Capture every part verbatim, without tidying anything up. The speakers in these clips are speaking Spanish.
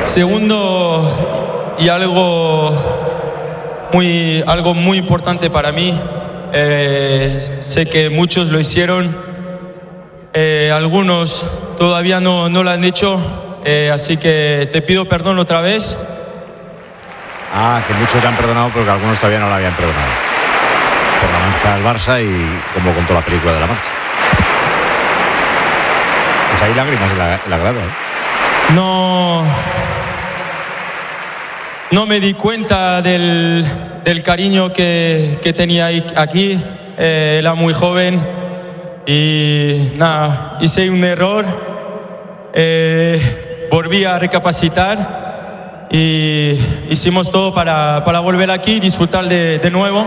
Segundo, y algo muy, algo muy importante para mí, eh, sé que muchos lo hicieron, eh, algunos todavía no, no lo han hecho, eh, así que te pido perdón otra vez. Ah, que muchos le han perdonado, pero que algunos todavía no lo habían perdonado. Por la marcha del Barça y como contó la película de la marcha. Pues hay lágrimas en la, en la grada, ¿eh? No, no me di cuenta del, del cariño que, que tenía aquí. Eh, era muy joven y nada, hice un error. Eh, volví a recapacitar y hicimos todo para, para volver aquí y disfrutar de, de nuevo.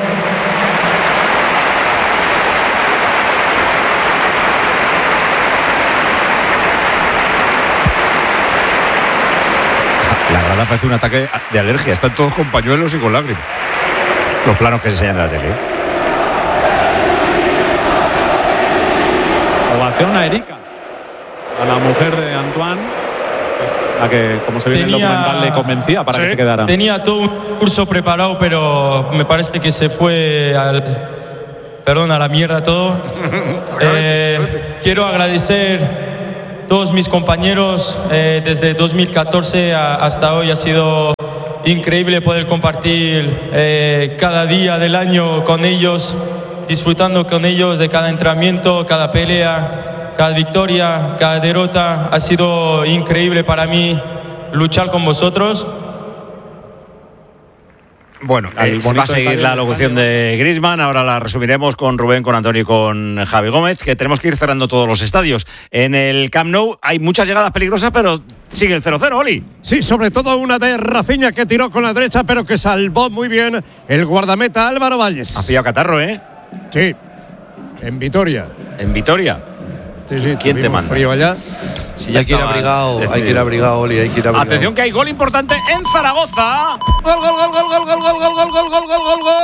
La grada parece un ataque de alergia. Están todos con pañuelos y con lágrimas. Los planos que se enseñan en la tele. Ovación a Erika, a la mujer de Antoine, a que, como se ve en el documental, le convencía para ¿sí? que se quedara. Tenía todo un curso preparado, pero me parece que se fue al... Perdón, a la mierda todo. eh, quiero agradecer a todos mis compañeros. Eh, desde dos mil catorce a, hasta hoy ha sido increíble poder compartir eh, cada día del año con ellos, disfrutando con ellos de cada entrenamiento, cada pelea, cada victoria, cada derrota. Ha sido increíble para mí luchar con vosotros. Bueno, eh, va a seguir la locución de Griezmann. Ahora la resumiremos con Rubén, con Antonio y con Javi Gómez, que tenemos que ir cerrando todos los estadios. En el Camp Nou hay muchas llegadas peligrosas, pero sigue el cero cero, Oli. Sí, sobre todo una de Rafinha que tiró con la derecha, pero que salvó muy bien el guardameta Álvaro Valles. Ha pillado catarro, ¿eh? Sí, en Vitoria. ¿En Vitoria? Sí, sí. ¿Quién te manda? Frío allá. Si ya hay que ir abrigado, decidido. hay que ir abrigado, Oli, hay que ir abrigado. Atención que hay gol importante en Zaragoza. Gol, gol, gol, gol, gol, gol, gol, gol, gol, gol, gol, gol, gol, gol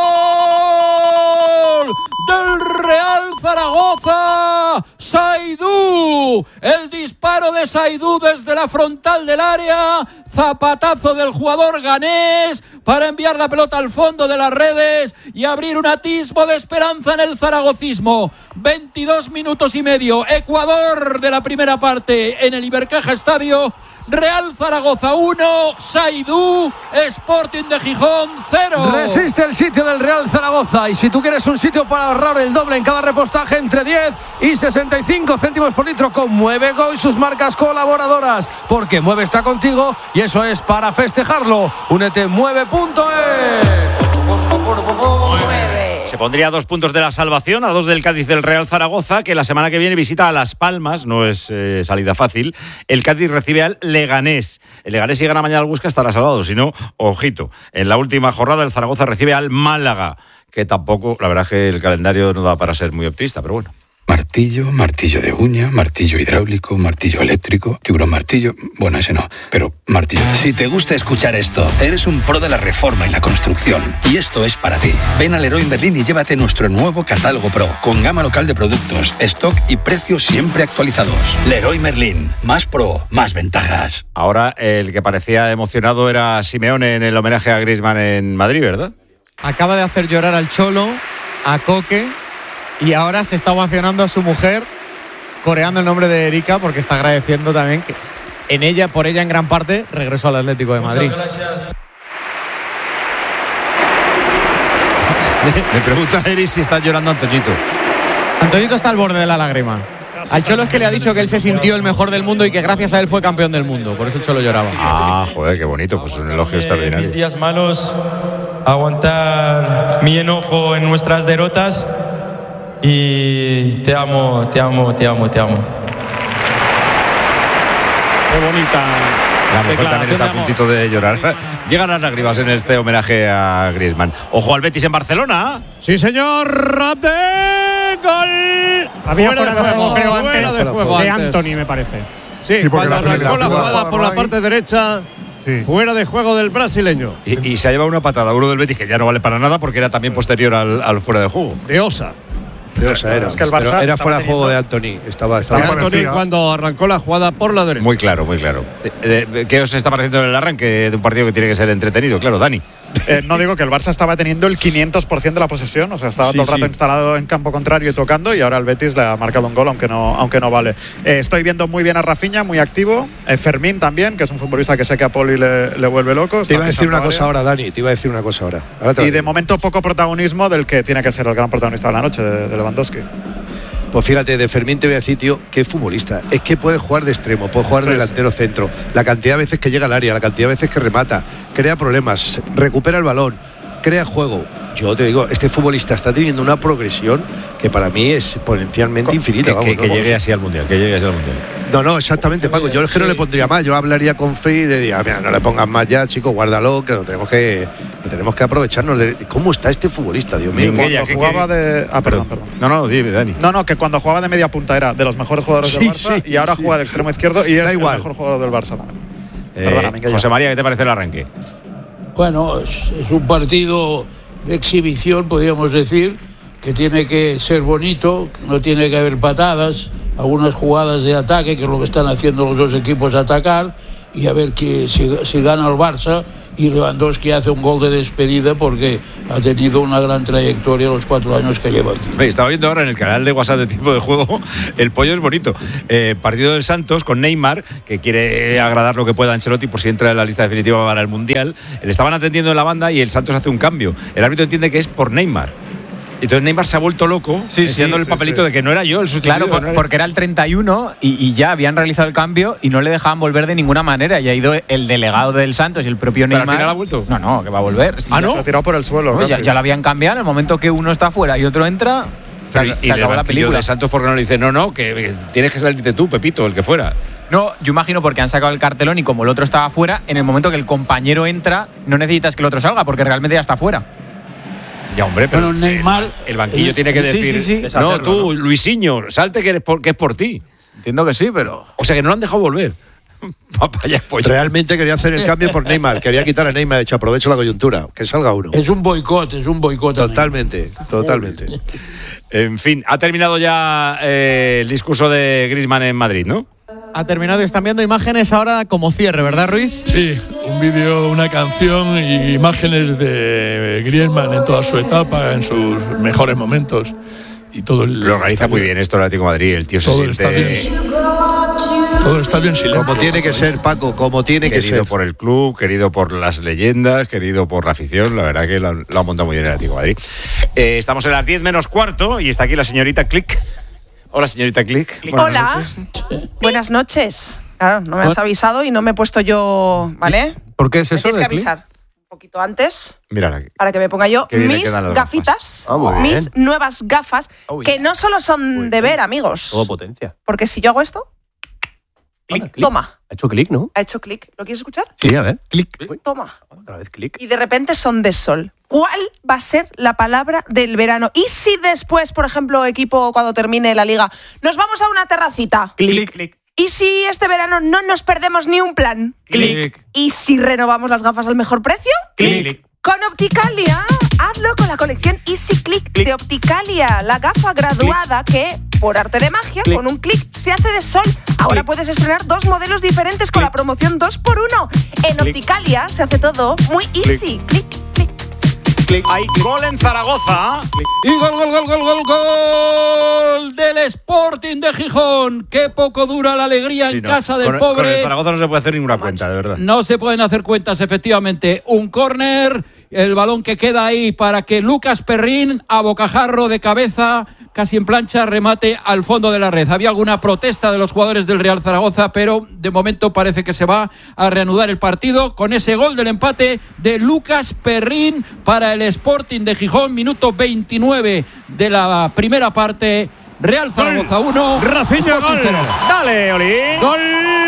del Real Zaragoza. Saidú, el disparo de Saidú desde la frontal del área, zapatazo del jugador ganés para enviar la pelota al fondo de las redes y abrir un atisbo de esperanza en el zaragocismo. veintidós minutos y medio, Ecuador de la primera parte en el Ibercaja Estadio. Real Zaragoza uno, Saidú, Sporting de Gijón cero. Resiste el sitio del Real Zaragoza, y si tú quieres un sitio para ahorrar el doble en cada repostaje entre diez y sesenta y cinco céntimos por litro con Mueve Go y sus marcas colaboradoras, porque Mueve está contigo y eso es para festejarlo. Únete en mueve punto es. Se pondría a dos puntos de la salvación, a dos del Cádiz del Real Zaragoza, que la semana que viene visita a Las Palmas. No es eh, salida fácil. El Cádiz recibe al Leganés. El Leganés, si gana mañana al Huesca, estará salvado. Si no, ojito. En la última jornada el Zaragoza recibe al Málaga, que tampoco, la verdad es que el calendario no da para ser muy optimista, pero bueno. Martillo, martillo de uña, martillo hidráulico, martillo eléctrico, tiburón martillo... Bueno, ese no, pero martillo... Si te gusta escuchar esto, eres un pro de la reforma y la construcción. Y esto es para ti. Ven a Leroy Merlin y llévate nuestro nuevo catálogo Pro, con gama local de productos, stock y precios siempre actualizados. Leroy Merlin, más pro, más ventajas. Ahora el que parecía emocionado era Simeone en el homenaje a Griezmann en Madrid, ¿verdad? Acaba de hacer llorar al Cholo, a Coque... Y ahora se está ovacionando a su mujer, coreando el nombre de Erika, porque está agradeciendo también que en ella, por ella en gran parte, regresó al Atlético de Madrid. Muchas gracias. Me pregunta Eri si está llorando Antoñito. Antoñito está al borde de la lágrima. Al Cholo es que le ha dicho que él se sintió el mejor del mundo y que gracias a él fue campeón del mundo. Por eso el Cholo lloraba. Ah, joder, qué bonito. Pues es un elogio extraordinario. Mis días malos, aguantar mi enojo en nuestras derrotas. Y te amo, te amo, te amo, te amo. Qué bonita. La mujer también está a puntito de llorar. Llegan las lágrimas en este homenaje a Griezmann. Ojo al Betis en Barcelona. Sí, señor. Abde. Gol. Había fuera de juego, creo, fuera antes de juego de antes. Anthony, me parece. Sí, sí, cuando la arrancó la jugada jugada por la ahí. parte derecha, sí. Fuera de juego del brasileño. Y, y se ha llevado una patada uno del Betis que ya no vale para nada porque era también posterior al, al fuera de juego. De Osa. O sea, era, es que el Barça pero era fuera de teniendo... juego de Anthony. Estaba, estaba De Anthony cuando arrancó la jugada por la derecha. Muy claro, muy claro. ¿Qué os está pareciendo en el arranque de un partido que tiene que ser entretenido? Claro, Dani. Eh, no digo que el Barça estaba teniendo el quinientos por ciento de la posesión, o sea, estaba Sí, todo el rato sí. instalado en campo contrario y tocando, y ahora el Betis le ha marcado un gol, aunque no, aunque no vale. Eh, estoy viendo muy bien a Rafinha, muy activo. Eh, Fermín también, que es un futbolista que sé que a Poli le, le vuelve loco. Te iba a decir una Área. cosa ahora, Dani. Te iba a decir una cosa ahora. ahora te Y lo de digo. momento poco protagonismo del que tiene que ser el gran protagonista de la noche, de, de Lewandowski. Pues fíjate, de Fermín te voy a decir, tío, que es futbolista. Es que puede jugar de extremo, puede jugar Sí, de delantero sí. centro. La cantidad de veces que llega al área, la cantidad de veces que remata, crea problemas, recupera el balón, crea juego. Yo te digo, este futbolista está teniendo una progresión que para mí es exponencialmente infinita. Que, vamos, que, ¿no? que llegue así al Mundial, que llegue así al Mundial. No, no, exactamente, Paco. Yo es que no le pondría más. Yo hablaría con Free y le diría, mira, no le pongas más ya, chico, guárdalo, que lo tenemos que, que tenemos que aprovecharnos de cómo está este futbolista, Dios mío. Minguella, Cuando que- jugaba que- de. Ah, perdón, perdón. No, no, dime, Dani. No, no, que cuando jugaba de media punta era de los mejores jugadores Sí, del Barça sí, y ahora sí. juega de extremo izquierdo y es Da el igual. mejor jugador del Barça también. Eh, Perdona, Minguella. José María, ¿qué te parece el arranque? Bueno, es, es un partido de exhibición, podríamos decir, que tiene que ser bonito, no tiene que haber patadas, algunas jugadas de ataque, que es lo que están haciendo los dos equipos, atacar, y a ver que, si, si gana el Barça y Lewandowski hace un gol de despedida porque ha tenido una gran trayectoria los cuatro años que lleva aquí. Oye, estaba viendo ahora en el canal de WhatsApp de Tiempo de Juego, el pollo es bonito. Eh, partido del Santos con Neymar, que quiere agradar lo que pueda a Ancelotti por si entra en la lista definitiva para el Mundial. Le estaban atendiendo en la banda y el Santos hace un cambio. El árbitro entiende que es por Neymar. Entonces Neymar se ha vuelto loco, Sí, enseñando sí, el sí, papelito sí. de que no era yo el sustituto. Claro, por- no era- porque era el treinta y uno y, y ya habían realizado el cambio y no le dejaban volver de ninguna manera. Y ha ido el delegado del Santos y el propio Pero al Neymar. final ha vuelto. No, no, que va a volver. Sí, Ah, ya- ¿no? Se ha tirado por el suelo. no, ya, casi. ya lo habían cambiado. En el momento que uno está fuera y otro entra, se, Pero, ac- y se el acabó la banquillo película. de Santos, porque no le dice, no, no, que que tienes que salirte tú, Pepito, el que fuera. No, yo imagino porque han sacado el cartelón y como el otro estaba fuera, en el momento que el compañero entra, no necesitas que el otro salga porque realmente ya está fuera. Ya, hombre, pero Bueno, Neymar- el, el banquillo el- tiene que sí, decir, sí, sí. no, Deshacerlo, tú, Luisinho, salte que, eres por, que es por ti. Entiendo que sí, pero. O sea, que no lo han dejado volver. Papaya, pollo. Realmente quería hacer el cambio por Neymar. Quería quitar a Neymar. De hecho, aprovecho la coyuntura. Que salga uno. Es un boicot, es un boicot. a Totalmente, totalmente. En fin, ha terminado ya eh, el discurso de Griezmann en Madrid, ¿no? Ha terminado y están viendo imágenes ahora como cierre, ¿verdad, Ruiz? Sí, un vídeo, una canción y imágenes de Griezmann en toda su etapa, en sus mejores momentos. Y todo el, Lo organiza muy bien esto el Atlético de Madrid. El tío se Todo el siente estadio, todo el estadio en silencio. Como tiene que ser, Paco, como tiene que querido ser. por el club, querido por las leyendas, querido por la afición. La verdad que lo, han- lo ha montado muy bien el Atlético de Madrid. Eh, estamos en las diez menos cuarto y está aquí la señorita Click. Hola, señorita Click. Buenas Hola. noches. Buenas noches. Claro, no me has Bueno. avisado y no me he puesto yo, ¿vale? ¿Por qué es Me eso? tienes que de clic? avisar un poquito antes Mírala. para que me ponga yo Qué bien le mis quedan las gafitas, Ah, muy mis bien. nuevas gafas, Oh, que yeah. no solo son de ver, amigos. Todo potencia. Porque si yo hago esto, Clic, clic. toma, Ha hecho clic, ¿no? ha hecho clic. ¿Lo quieres escuchar? Sí, a ver. Clic. Toma. Otra vez clic. Y de repente son de sol. ¿Cuál va a ser la palabra del verano? ¿Y si después, por ejemplo, equipo, cuando termine la liga, nos vamos a una terracita? Clic, clic. ¿Y si este verano no nos perdemos ni un plan? Clic. ¿Y si renovamos las gafas al mejor precio? Clic. Con Opticalia. Hazlo con la colección Easy Click de Opticalia, la gafa graduada que, por arte de magia, Clic. con un clic se hace de sol. Ahora Clic. puedes estrenar dos modelos diferentes con la promoción dos por uno. En Clic. Opticalia se hace todo muy easy. Clic, clic. Hay gol en Zaragoza. Y gol, gol, gol, gol, gol, gol del Sporting de Gijón. Qué poco dura la alegría Sí, en no. casa del Con- Con pobre. el Zaragoza no se puede hacer ninguna cuenta, de verdad. No se pueden hacer cuentas, efectivamente. Un córner, el balón que queda ahí para que Lucas Perrín, a bocajarro de cabeza, casi en plancha, remate al fondo de la red. Había alguna protesta de los jugadores del Real Zaragoza, pero de momento parece que se va a reanudar el partido con ese gol del empate de Lucas Perrín para el Sporting de Gijón, minuto veintinueve de la primera parte. Real Zaragoza uno, Rafinha, Sporting gol. cero. Dale, Oli. ¡Gol!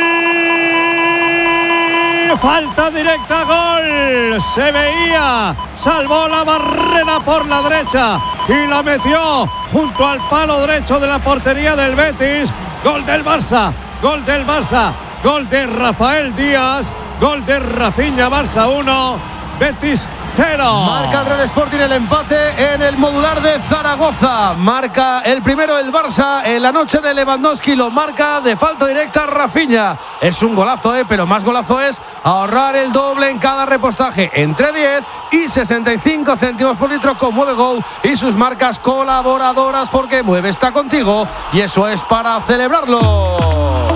Falta directa, gol. Se veía. Salvó la barrera por la derecha y la metió junto al palo derecho de la portería del Betis. Gol del Barça. Gol del Barça. Gol de Rafael Díaz. Gol de Rafinha. Barça uno. Betis cero. Marca el Real Sporting el empate en el modular de Zaragoza. Marca el primero el Barça en la noche de Lewandowski. Lo marca de falta directa Rafinha. Es un golazo, eh, pero más golazo es ahorrar el doble en cada repostaje. Entre diez y sesenta y cinco céntimos por litro con Mueve Go y sus marcas colaboradoras, porque Mueve está contigo y eso es para celebrarlo.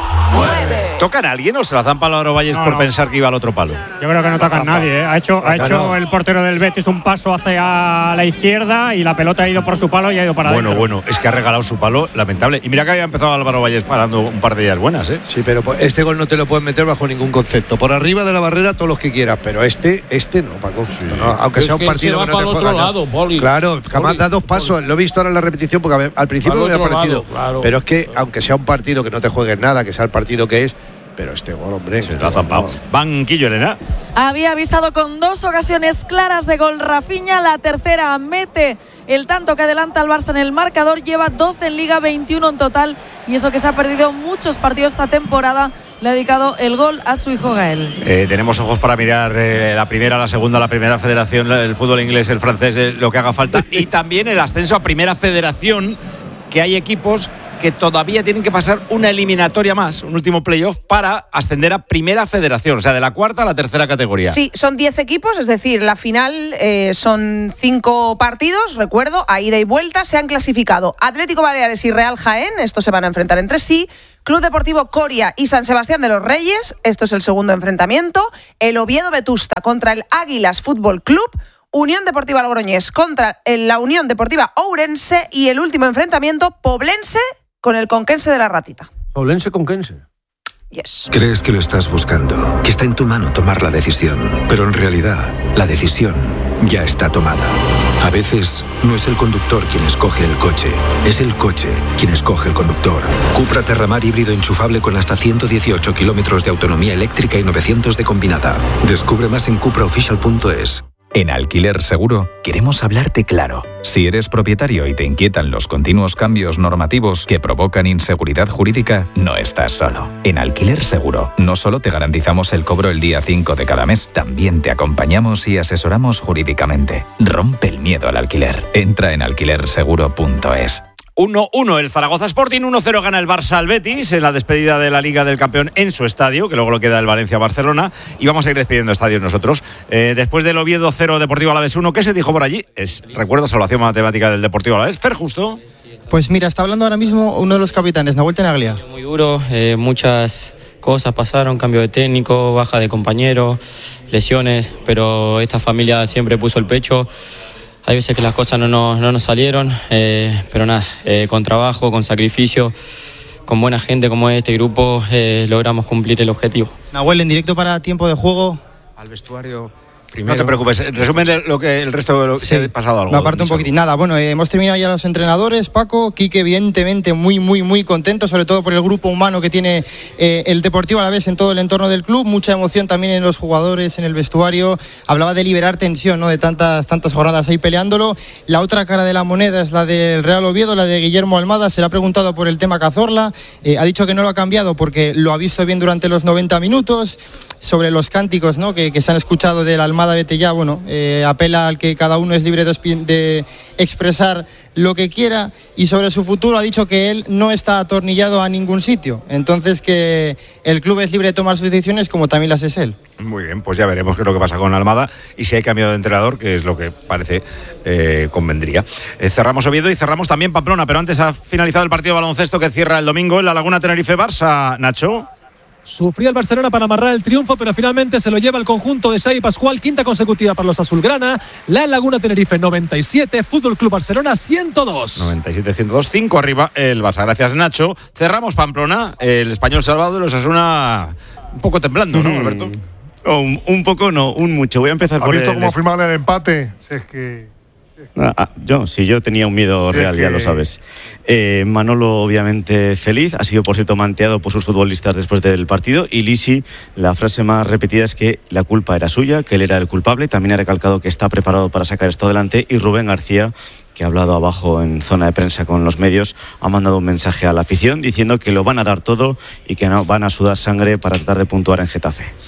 ¿Tocan a alguien o se la dan palo a Orovalles No, por no. pensar que iba al otro palo? Yo creo que no tocan nadie, ¿eh? Ha hecho, ha hecho el portero del Betis un paso hacia la izquierda y la pelota ha ido por su palo y ha ido para Bueno, adentro. bueno, es que ha regalado su palo, lamentable. Y mira que había empezado Álvaro Valles parando un par de días buenas, ¿eh? Sí, pero este gol no te lo puedes meter bajo ningún concepto. Por arriba de la barrera todos los que quieras, pero este, este no, Paco. Esto no, aunque Es sea un que partido se va que no te para el juega otro nada. lado, Poli. Claro, jamás Poli, da dos pasos. Lo he visto ahora en la repetición porque a ver, al principio Para me el había otro parecido. lado, claro. Pero es que, aunque sea un partido que no te juegues nada, que sea el partido que es, pero este gol, hombre. Se lo ha zampado. Banquillo, Elena. Había avisado con dos ocasiones claras de gol Rafinha. La tercera mete el tanto que adelanta al Barça en el marcador. Lleva doce en Liga, veintiuno en total. Y eso que se ha perdido muchos partidos esta temporada. Le ha dedicado el gol a su hijo Gael. Eh, tenemos ojos para mirar eh, la primera, la segunda, la primera federación, el fútbol inglés, el francés, eh, lo que haga falta. Y también el ascenso a primera federación, que hay equipos que todavía tienen que pasar una eliminatoria más, un último playoff para ascender a primera federación, o sea, de la cuarta a la tercera categoría. Sí, son diez equipos, es decir, la final eh, son cinco partidos, recuerdo, a ida y vuelta. Se han clasificado Atlético Baleares y Real Jaén, estos se van a enfrentar entre sí. Club Deportivo Coria y San Sebastián de los Reyes, esto es el segundo enfrentamiento. El Oviedo Vetusta contra el Águilas Fútbol Club. Unión Deportiva Logroñés contra la Unión Deportiva Ourense y el último enfrentamiento, Poblense con el Conquense de la Ratita. Poblense Conquense. Yes. Crees que lo estás buscando, que está en tu mano tomar la decisión, pero en realidad la decisión ya está tomada. A veces no es el conductor quien escoge el coche, es el coche quien escoge el conductor. Cupra Terramar híbrido enchufable con hasta ciento dieciocho kilómetros de autonomía eléctrica y novecientos de combinada. Descubre más en cupra oficial punto es. En Alquiler Seguro queremos hablarte claro. Si eres propietario y te inquietan los continuos cambios normativos que provocan inseguridad jurídica, no estás solo. En Alquiler Seguro no solo te garantizamos el cobro el día cinco de cada mes, también te acompañamos y asesoramos jurídicamente. Rompe el miedo al alquiler. Entra en alquiler seguro punto es. uno uno el Zaragoza Sporting, uno cero gana el Barça al Betis en la despedida de la Liga del Campeón en su estadio, que luego lo queda el Valencia-Barcelona, y vamos a ir despidiendo estadios nosotros. Eh, después del Oviedo cero, Deportivo Alavés uno, ¿qué se dijo por allí? Es, recuerdo, salvación matemática del Deportivo Alavés. Fer Justo. Pues mira, está hablando ahora mismo uno de los capitanes, Nahuel Tenaglia. Muy duro, eh, muchas cosas pasaron, cambio de técnico, baja de compañeros, lesiones, pero esta familia siempre puso el pecho. Hay veces que las cosas no nos, no nos salieron, eh, pero nada, eh, con trabajo, con sacrificio, con buena gente como este grupo, eh, logramos cumplir el objetivo. Nahuel, en directo para tiempo de juego. Al vestuario. No te preocupes, resumen lo que el resto de lo que Sí, ha pasado algo. me aparto un poquitín. Nada, bueno, eh, hemos terminado ya los entrenadores, Paco. Quique, evidentemente, muy, muy, muy contento, sobre todo por el grupo humano que tiene eh, el Deportivo Alavés en todo el entorno del club. Mucha emoción también en los jugadores, en el vestuario. Hablaba de liberar tensión, ¿no? De tantas, tantas jornadas ahí peleándolo. La otra cara de la moneda es la del Real Oviedo, la de Guillermo Almada. Se le ha preguntado por el tema Cazorla. Eh, ha dicho que no lo ha cambiado porque lo ha visto bien durante los noventa minutos. Sobre los cánticos, ¿no? que, que se han escuchado del Almada vete ya, bueno, eh, apela al que cada uno es libre de, de expresar lo que quiera, y sobre su futuro ha dicho que él no está atornillado a ningún sitio, entonces que el club es libre de tomar sus decisiones como también las es él. Muy bien, pues ya veremos qué es lo que pasa con Almada y si hay cambio de entrenador, que es lo que parece eh, convendría. Eh, cerramos Oviedo y cerramos también Pamplona, pero antes ha finalizado el partido de baloncesto que cierra el domingo en la Laguna Tenerife-Barça. Nacho. Sufría el Barcelona para amarrar el triunfo, pero finalmente se lo lleva el conjunto de Xavi Pascual, quinta consecutiva para los azulgrana. La Laguna Tenerife noventa y siete, Fútbol Club Barcelona ciento dos. noventa y siete ciento dos, cinco arriba el Barça. Gracias, Nacho. Cerramos Pamplona, el Español salvado de los Osasuna un poco temblando, ¿no, Alberto? Oh, un, un poco no, un mucho. Voy a empezar ¿Has por visto el... cómo firmaron el empate? Si es que... Ah, ah, yo, sí, yo tenía un miedo Es real, que- ya lo sabes. Eh, Manolo, obviamente, feliz. Ha sido, por cierto, manteado por sus futbolistas después del partido. Y Lisi, la frase más repetida es que la culpa era suya, que él era el culpable. También ha recalcado que está preparado para sacar esto adelante. Y Rubén García, que ha hablado abajo en zona de prensa con los medios, ha mandado un mensaje a la afición diciendo que lo van a dar todo y que no van a sudar sangre para tratar de puntuar en Getafe.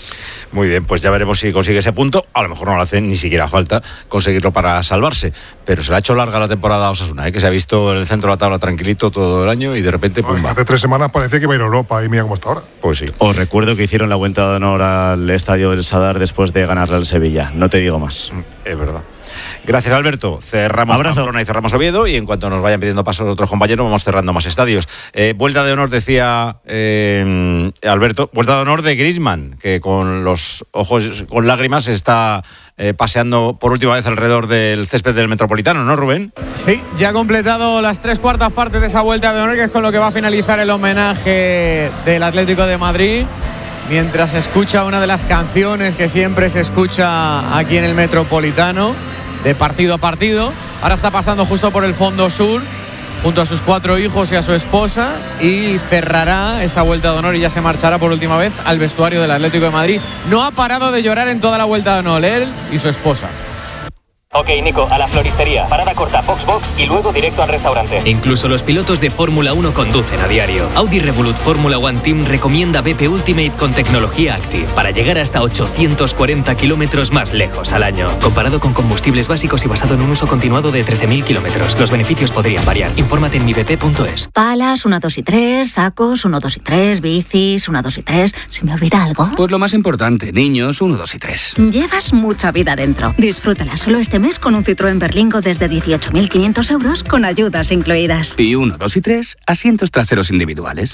Muy bien, pues ya veremos si consigue ese punto. A lo mejor no le hace ni siquiera falta conseguirlo para salvarse. Pero se le ha hecho larga la temporada a Osasuna, ¿eh? Que se ha visto en el centro de la tabla tranquilito todo el año y de repente no, pumba. Hace tres semanas parecía que iba a ir a Europa y mira cómo está ahora. Pues sí. Os recuerdo que hicieron la vuelta de honor al estadio del Sadar después de ganarle al Sevilla. No te digo más. Es verdad. Gracias, Alberto. Cerramos Pamplona y cerramos Oviedo, y en cuanto nos vayan pidiendo pasos otros compañeros vamos cerrando más estadios. Eh, vuelta de honor, decía eh, Alberto, vuelta de honor de Griezmann, que con los ojos con lágrimas está eh, paseando por última vez alrededor del césped del Metropolitano, ¿no, Rubén? Sí, ya ha completado las tres cuartas partes de esa vuelta de honor, que es con lo que va a finalizar el homenaje del Atlético de Madrid. Mientras escucha una de las canciones que siempre se escucha aquí en el Metropolitano, de partido a partido. Ahora está pasando justo por el fondo sur, junto a sus cuatro hijos y a su esposa, y cerrará esa vuelta de honor y ya se marchará por última vez al vestuario del Atlético de Madrid. No ha parado de llorar en toda la vuelta de honor, él y su esposa. Ok, Nico, a la floristería. Parada corta, box box y luego directo al restaurante. Incluso los pilotos de Fórmula uno conducen a diario. Audi Revolut Fórmula One Team recomienda B P Ultimate con tecnología Active para llegar hasta ochocientos cuarenta kilómetros más lejos al año. Comparado con combustibles básicos y basado en un uso continuado de trece mil kilómetros. Los beneficios podrían variar. Infórmate en mi b p punto es. Palas, uno, dos y tres, sacos, uno, dos y tres, bicis, uno, dos y tres. ¿Se me olvida algo? Pues lo más importante, niños, uno, dos y tres. Llevas mucha vida dentro. Disfrútala solo este mes con un Citroën Berlingo desde dieciocho mil quinientos euros con ayudas incluidas. Y uno, dos y tres, asientos traseros individuales.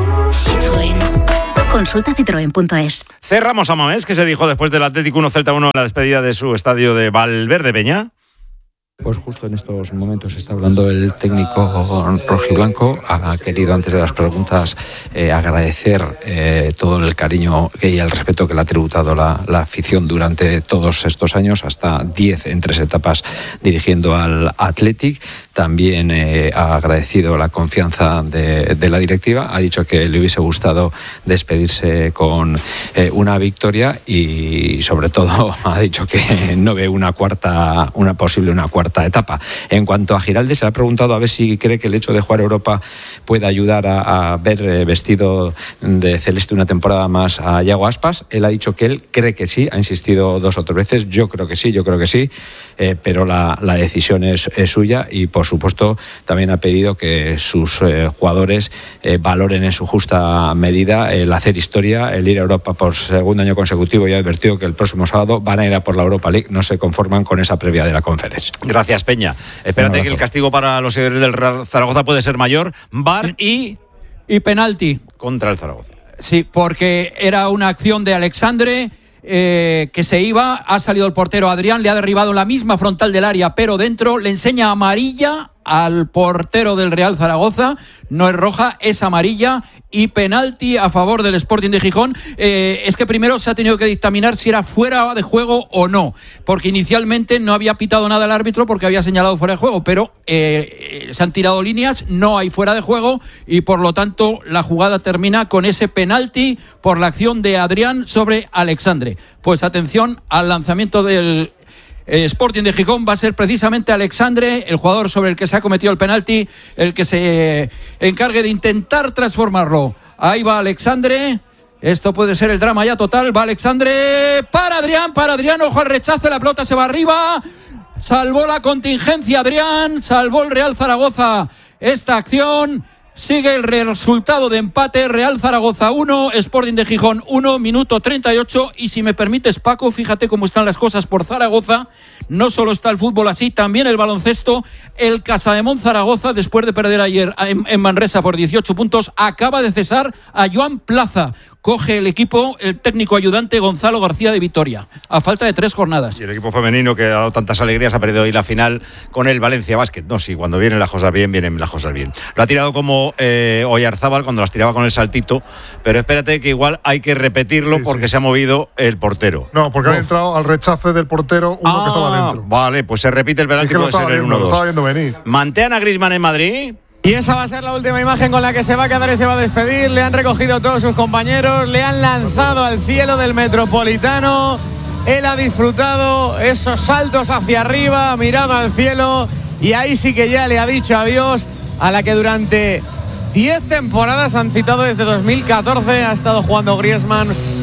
Citroën. Consulta citroen punto es. Cerramos a Mamés, que se dijo después del Atlético uno Celta uno en la despedida de su estadio de Valverde Peña. Pues justo en estos momentos está hablando el técnico rojiblanco. Ha querido, antes de las preguntas, eh, agradecer eh, todo el cariño y el respeto que le ha tributado la, la afición durante todos estos años, hasta diez en tres etapas dirigiendo al Athletic. También eh, ha agradecido la confianza de, de la directiva. Ha dicho que le hubiese gustado despedirse con eh, una victoria y, sobre todo, ha dicho que no ve una cuarta, una posible una cuarta etapa. En cuanto a Giraldez, se le ha preguntado a ver si cree que el hecho de jugar Europa puede ayudar a, a ver eh, vestido de celeste una temporada más a Yago Aspas. Él ha dicho que él cree que sí, ha insistido dos o tres veces. Yo creo que sí, yo creo que sí, eh, pero la, la decisión es, es suya y, por supuesto, también ha pedido que sus eh, jugadores eh, valoren en su justa medida el hacer historia, el ir a Europa por segundo año consecutivo, y ha advertido que el próximo sábado van a ir a por la Europa League. No se conforman con esa previa de la Conference. Gracias, Peña. Espérate que el castigo para los seguidores del Real Zaragoza puede ser mayor. V A R y... Y penalti. Contra el Zaragoza. Sí, porque era una acción de Alexandre eh, que se iba, ha salido el portero Adrián, le ha derribado en la misma frontal del área, pero dentro, le enseña amarilla al portero del Real Zaragoza. No es roja, es amarilla, y penalti a favor del Sporting de Gijón. Eh, es que primero se ha tenido que dictaminar si era fuera de juego o no, porque inicialmente no había pitado nada el árbitro porque había señalado fuera de juego, pero eh, se han tirado líneas, no hay fuera de juego, y por lo tanto la jugada termina con ese penalti por la acción de Adrián sobre Alexandre. Pues atención al lanzamiento del Sporting de Gijón. Va a ser precisamente Alexandre, el jugador sobre el que se ha cometido el penalti, el que se encargue de intentar transformarlo. Ahí va Alexandre. Esto puede ser el drama ya total. Va Alexandre para Adrián, para Adrián. Ojo al rechace, la pelota se va arriba. Salvó la contingencia Adrián, salvó el Real Zaragoza esta acción. Sigue el resultado de empate, Real Zaragoza uno, Sporting de Gijón uno, minuto treinta y ocho. Y si me permites, Paco, fíjate cómo están las cosas por Zaragoza. No solo está el fútbol así, también el baloncesto. El Casademont Zaragoza, después de perder ayer en, en Manresa por dieciocho puntos, acaba de cesar a Joan Plaza. Coge el equipo el técnico ayudante Gonzalo García de Vitoria, a falta de tres jornadas. Y el equipo femenino, que ha dado tantas alegrías, ha perdido hoy la final con el Valencia Basket. No, sí, cuando vienen las cosas bien, vienen las cosas bien. Lo ha tirado como eh, Oyarzábal cuando las tiraba con el saltito, pero espérate que igual hay que repetirlo, sí, porque sí, se ha movido el portero. No, porque Uf. ha entrado al rechace del portero uno ah, que estaba dentro. Vale, pues se repite el penalti, es que puede ser el uno dos. ¿Mantean a Griezmann en Madrid? Y esa va a ser la última imagen con la que se va a quedar y se va a despedir. Le han recogido todos sus compañeros, le han lanzado al cielo del Metropolitano. Él ha disfrutado esos saltos hacia arriba, ha mirado al cielo, y ahí sí que ya le ha dicho adiós a la que durante diez temporadas han citado desde dos mil catorce. Ha estado jugando Griezmann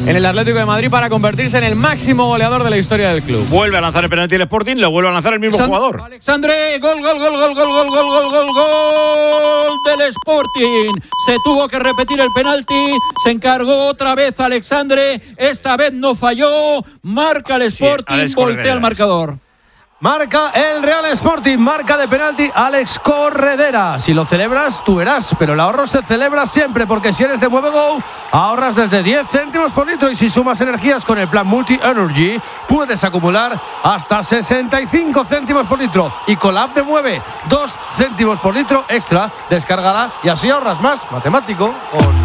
en el Atlético de Madrid para convertirse en el máximo goleador de la historia del club. Vuelve a lanzar el penalti el Sporting, lo vuelve a lanzar el mismo San- jugador. Alexandre, gol, gol, gol, gol, gol, gol, gol, gol, gol, gol del Sporting. Se tuvo que repetir el penalti, se encargó otra vez Alexandre, esta vez no falló, marca el Sporting, Sí, voltea el marcador. Marca el Real Sporting, marca de penalti Alex Corredera. Si lo celebras, tú verás, pero el ahorro se celebra siempre, porque si eres de MueveGo, ahorras desde diez céntimos por litro y si sumas energías con el plan Multi Energy, puedes acumular hasta sesenta y cinco céntimos por litro. Y con la app de Mueve, dos céntimos por litro extra, descárgala y así ahorras más. Matemático con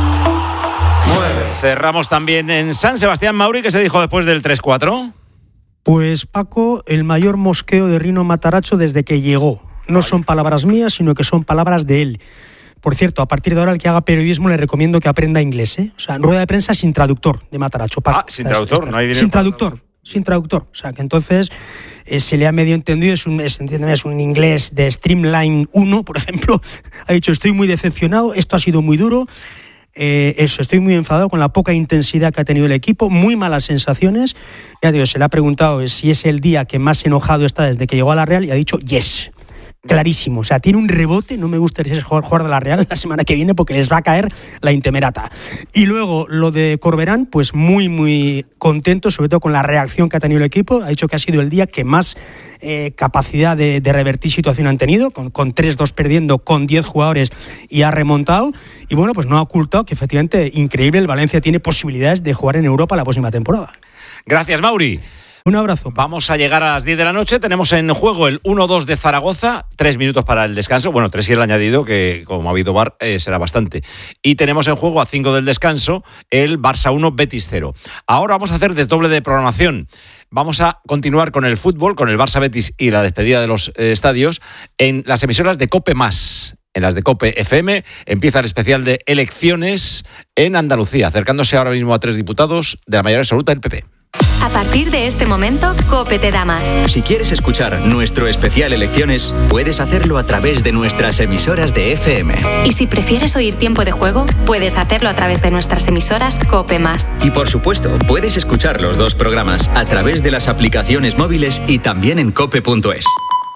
Mueve. Cerramos también en San Sebastián. Mauri, ¿qué se dijo después del tres cuatro? Pues Paco, el mayor mosqueo de Rino Matarazzo desde que llegó. No son palabras mías, sino que son palabras de él. Por cierto, a partir de ahora, el que haga periodismo le recomiendo que aprenda inglés, ¿eh? O sea, en rueda de prensa sin traductor de Matarazzo. Paco. Ah, sin traductor, no hay dinero. Sin traductor, sin traductor. O sea, que entonces eh, se le ha medio entendido, es un, es, entiéndeme, es un inglés de Streamline uno, por ejemplo. Ha dicho, estoy muy decepcionado, esto ha sido muy duro. Eh, eso, estoy muy enfadado con la poca intensidad que ha tenido el equipo, muy malas sensaciones. Ya digo, se le ha preguntado si es el día que más enojado está desde que llegó a la Real y ha dicho yes. Clarísimo, o sea, tiene un rebote, no me gustaría ser jugador de la Real la semana que viene porque les va a caer la intemerata. Y luego lo de Corberán, pues muy, muy contento, sobre todo con la reacción que ha tenido el equipo. Ha dicho que ha sido el día que más eh, capacidad de, de revertir situación han tenido, con, con tres dos perdiendo, con diez jugadores y ha remontado. Y bueno, pues no ha ocultado que efectivamente, increíble, el Valencia tiene posibilidades de jugar en Europa la próxima temporada. Gracias, Mauri. Un abrazo. Vamos a llegar a las diez de la noche. Tenemos en juego el uno dos de Zaragoza. Tres minutos para el descanso. Bueno, tres y el añadido, que como ha habido bar, eh, será bastante. Y tenemos en juego a cinco del descanso el Barça uno, Betis cero. Ahora vamos a hacer desdoble de programación. Vamos a continuar con el fútbol, con el Barça Betis y la despedida de los eh, estadios en las emisoras de COPE más. En las de COPE F M empieza el especial de elecciones en Andalucía, acercándose ahora mismo a tres diputados de la mayoría absoluta del P P. A partir de este momento, COPE te da más. Si quieres escuchar nuestro especial Elecciones, puedes hacerlo a través de nuestras emisoras de F M. Y si prefieres oír Tiempo de Juego, puedes hacerlo a través de nuestras emisoras COPE más. Y por supuesto, puedes escuchar los dos programas a través de las aplicaciones móviles y también en cope punto es.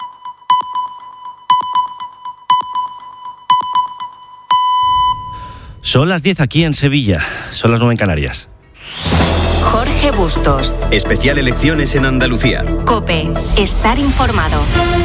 Son las diez aquí en Sevilla, son las nueve en Canarias. Jorge Bustos. Especial Elecciones en Andalucía. COPE. Estar informado.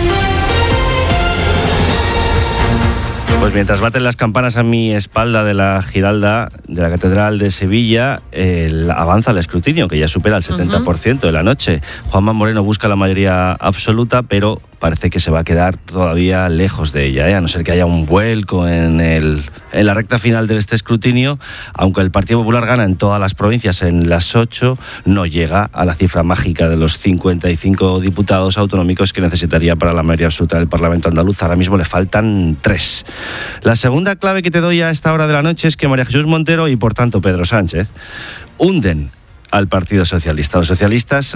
Pues mientras baten las campanas a mi espalda de la Giralda de la Catedral de Sevilla, el, avanza el escrutinio, que ya supera el setenta por ciento de la noche. Juanma Moreno busca la mayoría absoluta, pero parece que se va a quedar todavía lejos de ella, ¿eh? A no ser que haya un vuelco en, el, en la recta final de este escrutinio. Aunque el Partido Popular gana en todas las provincias, en las ocho, no llega a la cifra mágica de los cincuenta y cinco diputados autonómicos que necesitaría para la mayoría absoluta del Parlamento andaluz. Ahora mismo le faltan tres. La segunda clave que te doy a esta hora de la noche es que María Jesús Montero y, por tanto, Pedro Sánchez hunden al Partido Socialista. Los socialistas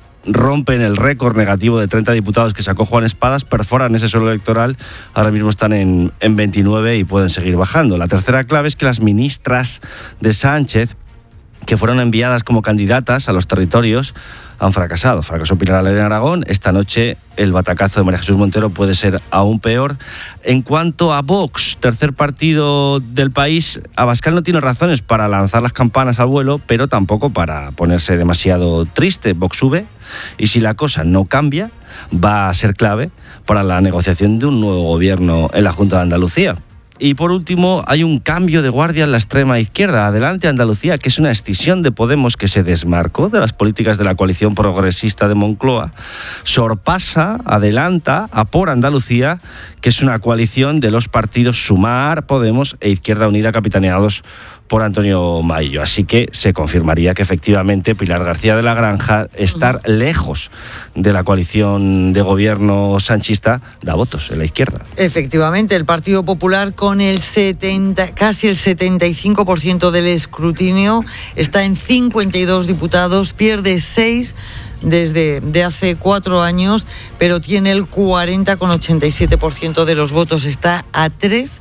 rompen el récord negativo de treinta diputados que sacó Juan Espadas, perforan ese suelo electoral, ahora mismo están en, en veintinueve y pueden seguir bajando. La tercera clave es que las ministras de Sánchez, que fueron enviadas como candidatas a los territorios, han fracasado. Fracasó Pilar Alegría en Aragón. Esta noche el batacazo de María Jesús Montero puede ser aún peor. En cuanto a Vox, tercer partido del país, Abascal no tiene razones para lanzar las campanas al vuelo, pero tampoco para ponerse demasiado triste. Vox sube y si la cosa no cambia, va a ser clave para la negociación de un nuevo gobierno en la Junta de Andalucía. Y por último, hay un cambio de guardia en la extrema izquierda. Adelante Andalucía, que es una escisión de Podemos que se desmarcó de las políticas de la coalición progresista de Moncloa. Sorpasa, adelanta a Por Andalucía, que es una coalición de los partidos Sumar, Podemos e Izquierda Unida, capitaneados por Antonio Maillo. Así que se confirmaría que efectivamente Pilar García de la Granja, estar lejos de la coalición de gobierno sanchista, da votos en la izquierda. Efectivamente, el Partido Popular con el setenta, casi el setenta y cinco por ciento del escrutinio está en cincuenta y dos diputados, pierde seis desde de hace cuatro años, pero tiene el cuarenta coma ochenta y siete por ciento de los votos, está a tres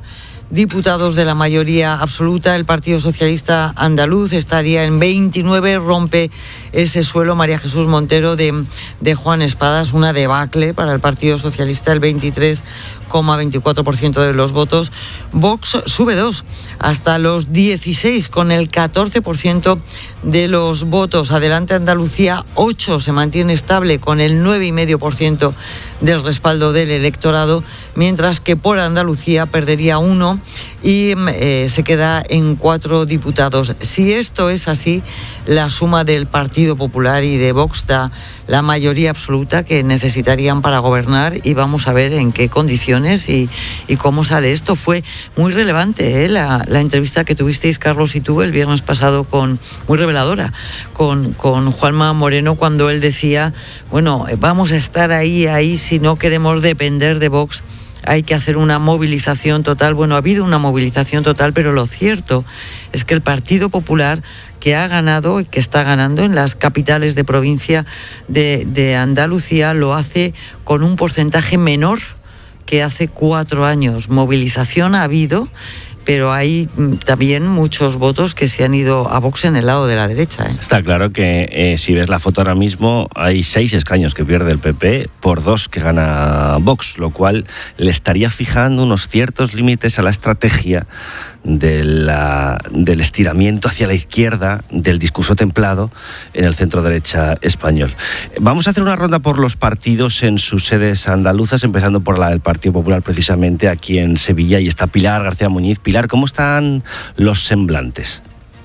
diputados de la mayoría absoluta. El Partido Socialista Andaluz estaría en veintinueve, rompe ese suelo María Jesús Montero de, de Juan Espadas, una debacle para el Partido Socialista, el veintitrés coma veinticuatro por ciento de los votos. Vox sube dos, hasta los dieciséis, con el catorce por ciento de los votos. Adelante Andalucía, ocho, se mantiene estable con el nueve coma cinco por ciento del respaldo del electorado, mientras que Por Andalucía perdería uno y eh, se queda en cuatro diputados. Si esto es así, la suma del Partido Popular y de Vox da la mayoría absoluta que necesitarían para gobernar, y vamos a ver en qué condiciones y, y cómo sale esto. Fue muy relevante ¿eh? la, la entrevista que tuvisteis, Carlos y tú, el viernes pasado, con muy reveladora, con, con Juanma Moreno, cuando él decía, bueno, vamos a estar ahí, ahí, si no queremos depender de Vox, hay que hacer una movilización total. Bueno, ha habido una movilización total, pero lo cierto es que el Partido Popular, que ha ganado y que está ganando en las capitales de provincia de, de Andalucía, lo hace con un porcentaje menor que hace cuatro años. Movilización ha habido, pero hay también muchos votos que se han ido a Vox en el lado de la derecha. ¿eh? Está claro que eh, si ves la foto ahora mismo, hay seis escaños que pierde el P P por dos que gana Vox, lo cual le estaría fijando unos ciertos límites a la estrategia de la, del estiramiento hacia la izquierda del discurso templado en el centro derecha español. Vamos a hacer una ronda por los partidos en sus sedes andaluzas, empezando por la del Partido Popular, precisamente aquí en Sevilla, y está Pilar García Muñiz. Pilar, ¿cómo están los semblantes?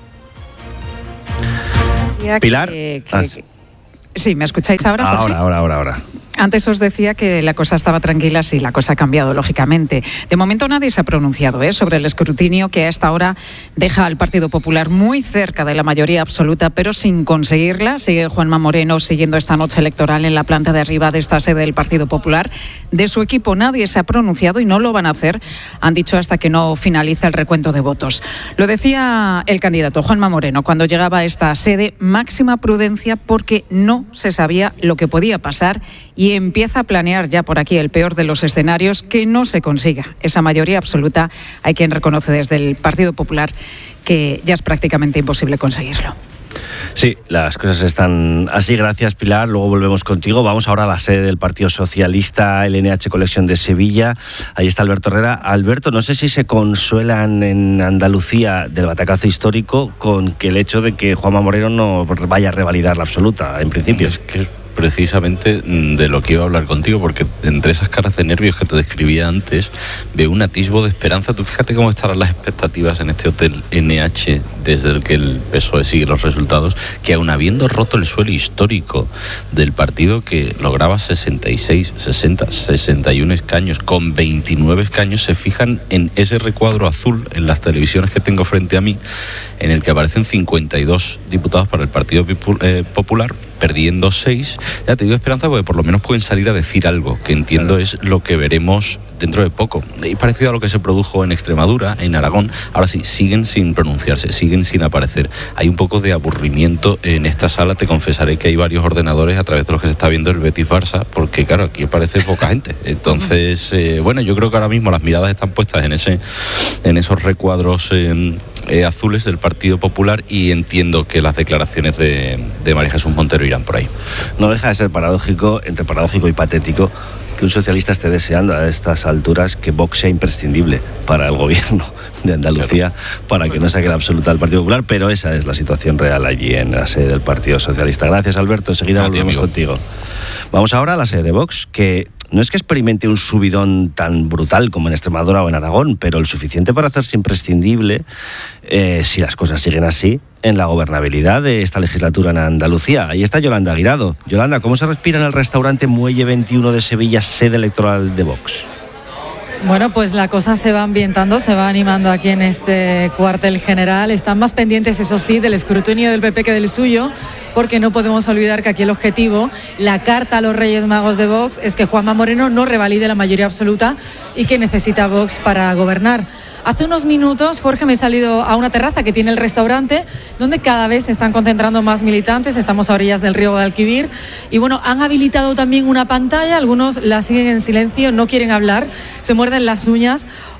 Pilar. Que, que, ah, sí. sí, ¿me escucháis ahora? Ahora, ahora, ahora, ahora. Antes os decía que la cosa estaba tranquila, sí, la cosa ha cambiado, lógicamente. De momento nadie se ha pronunciado ¿eh? sobre el escrutinio, que a esta hora deja al Partido Popular muy cerca de la mayoría absoluta, pero sin conseguirla. Sigue Juanma Moreno siguiendo esta noche electoral en la planta de arriba de esta sede del Partido Popular. De su equipo nadie se ha pronunciado y no lo van a hacer, han dicho, hasta que no finalice el recuento de votos. Lo decía el candidato Juanma Moreno cuando llegaba a esta sede: máxima prudencia, porque no se sabía lo que podía pasar, y empieza a planear ya por aquí el peor de los escenarios, que no se consiga esa mayoría absoluta. Hay quien reconoce desde el Partido Popular que ya es prácticamente imposible conseguirlo. Sí, las cosas están así. Gracias, Pilar. Luego volvemos contigo. Vamos ahora a la sede del Partido Socialista, el N H Collection de Sevilla. Ahí está Alberto Herrera. Alberto, no sé si se consuelan en Andalucía del batacazo histórico con que el hecho de que Juanma Moreno no vaya a revalidar la absoluta, en principio. Es que precisamente de lo que iba a hablar contigo, porque entre esas caras de nervios que te describía antes, veo un atisbo de esperanza. Tú fíjate cómo estarán las expectativas en este hotel N H desde el que el P S O E sigue los resultados, que aun habiendo roto el suelo histórico del partido, que lograba sesenta y seis, sesenta, sesenta y uno escaños, con veintinueve escaños, se fijan en ese recuadro azul en las televisiones que tengo frente a mí, en el que aparecen cincuenta y dos diputados para el Partido Popular, perdiendo seis. Ya te digo esperanza, porque por lo menos pueden salir a decir algo, que entiendo es lo que veremos dentro de poco. Y parecido a lo que se produjo en Extremadura, en Aragón, ahora sí, siguen sin pronunciarse, siguen sin aparecer. Hay un poco de aburrimiento en esta sala. Te confesaré que hay varios ordenadores a través de los que se está viendo el Betis-Barça, porque claro, aquí aparece poca gente. Entonces, eh, bueno, yo creo que ahora mismo las miradas están puestas en ese, en esos recuadros eh, eh, azules del Partido Popular, y entiendo que las declaraciones de, de María Jesús Montero irán por ahí. No deja de ser paradójico, entre paradójico y patético, que un socialista esté deseando a estas alturas que Vox sea imprescindible para el gobierno de Andalucía, claro, para que no saque la absoluta del Partido Popular, pero esa es la situación real allí en la sede del Partido Socialista. Gracias, Alberto. Enseguida Gracias, volvemos amigo. contigo. Vamos ahora a la sede de Vox, que no es que experimente un subidón tan brutal como en Extremadura o en Aragón, pero el suficiente para hacerse imprescindible, eh, si las cosas siguen así, en la gobernabilidad de esta legislatura en Andalucía. Ahí está Yolanda Aguirado. Yolanda, ¿cómo se respira en el restaurante Muelle veintiuno de Sevilla, sede electoral de Vox? Bueno, pues la cosa se va ambientando, se va animando aquí en este cuartel general. Están más pendientes, eso sí, del escrutinio del P P que del suyo, porque no podemos olvidar que aquí el objetivo, la carta a los Reyes Magos de Vox, es que Juanma Moreno no revalide la mayoría absoluta y que necesita Vox para gobernar. Hace unos minutos, Jorge, me he salido a una terraza que tiene el restaurante, donde cada vez se están concentrando más militantes. Estamos a orillas del río Guadalquivir y bueno, han habilitado también una pantalla. Algunos la siguen en silencio, no quieren hablar, se muerden las uñas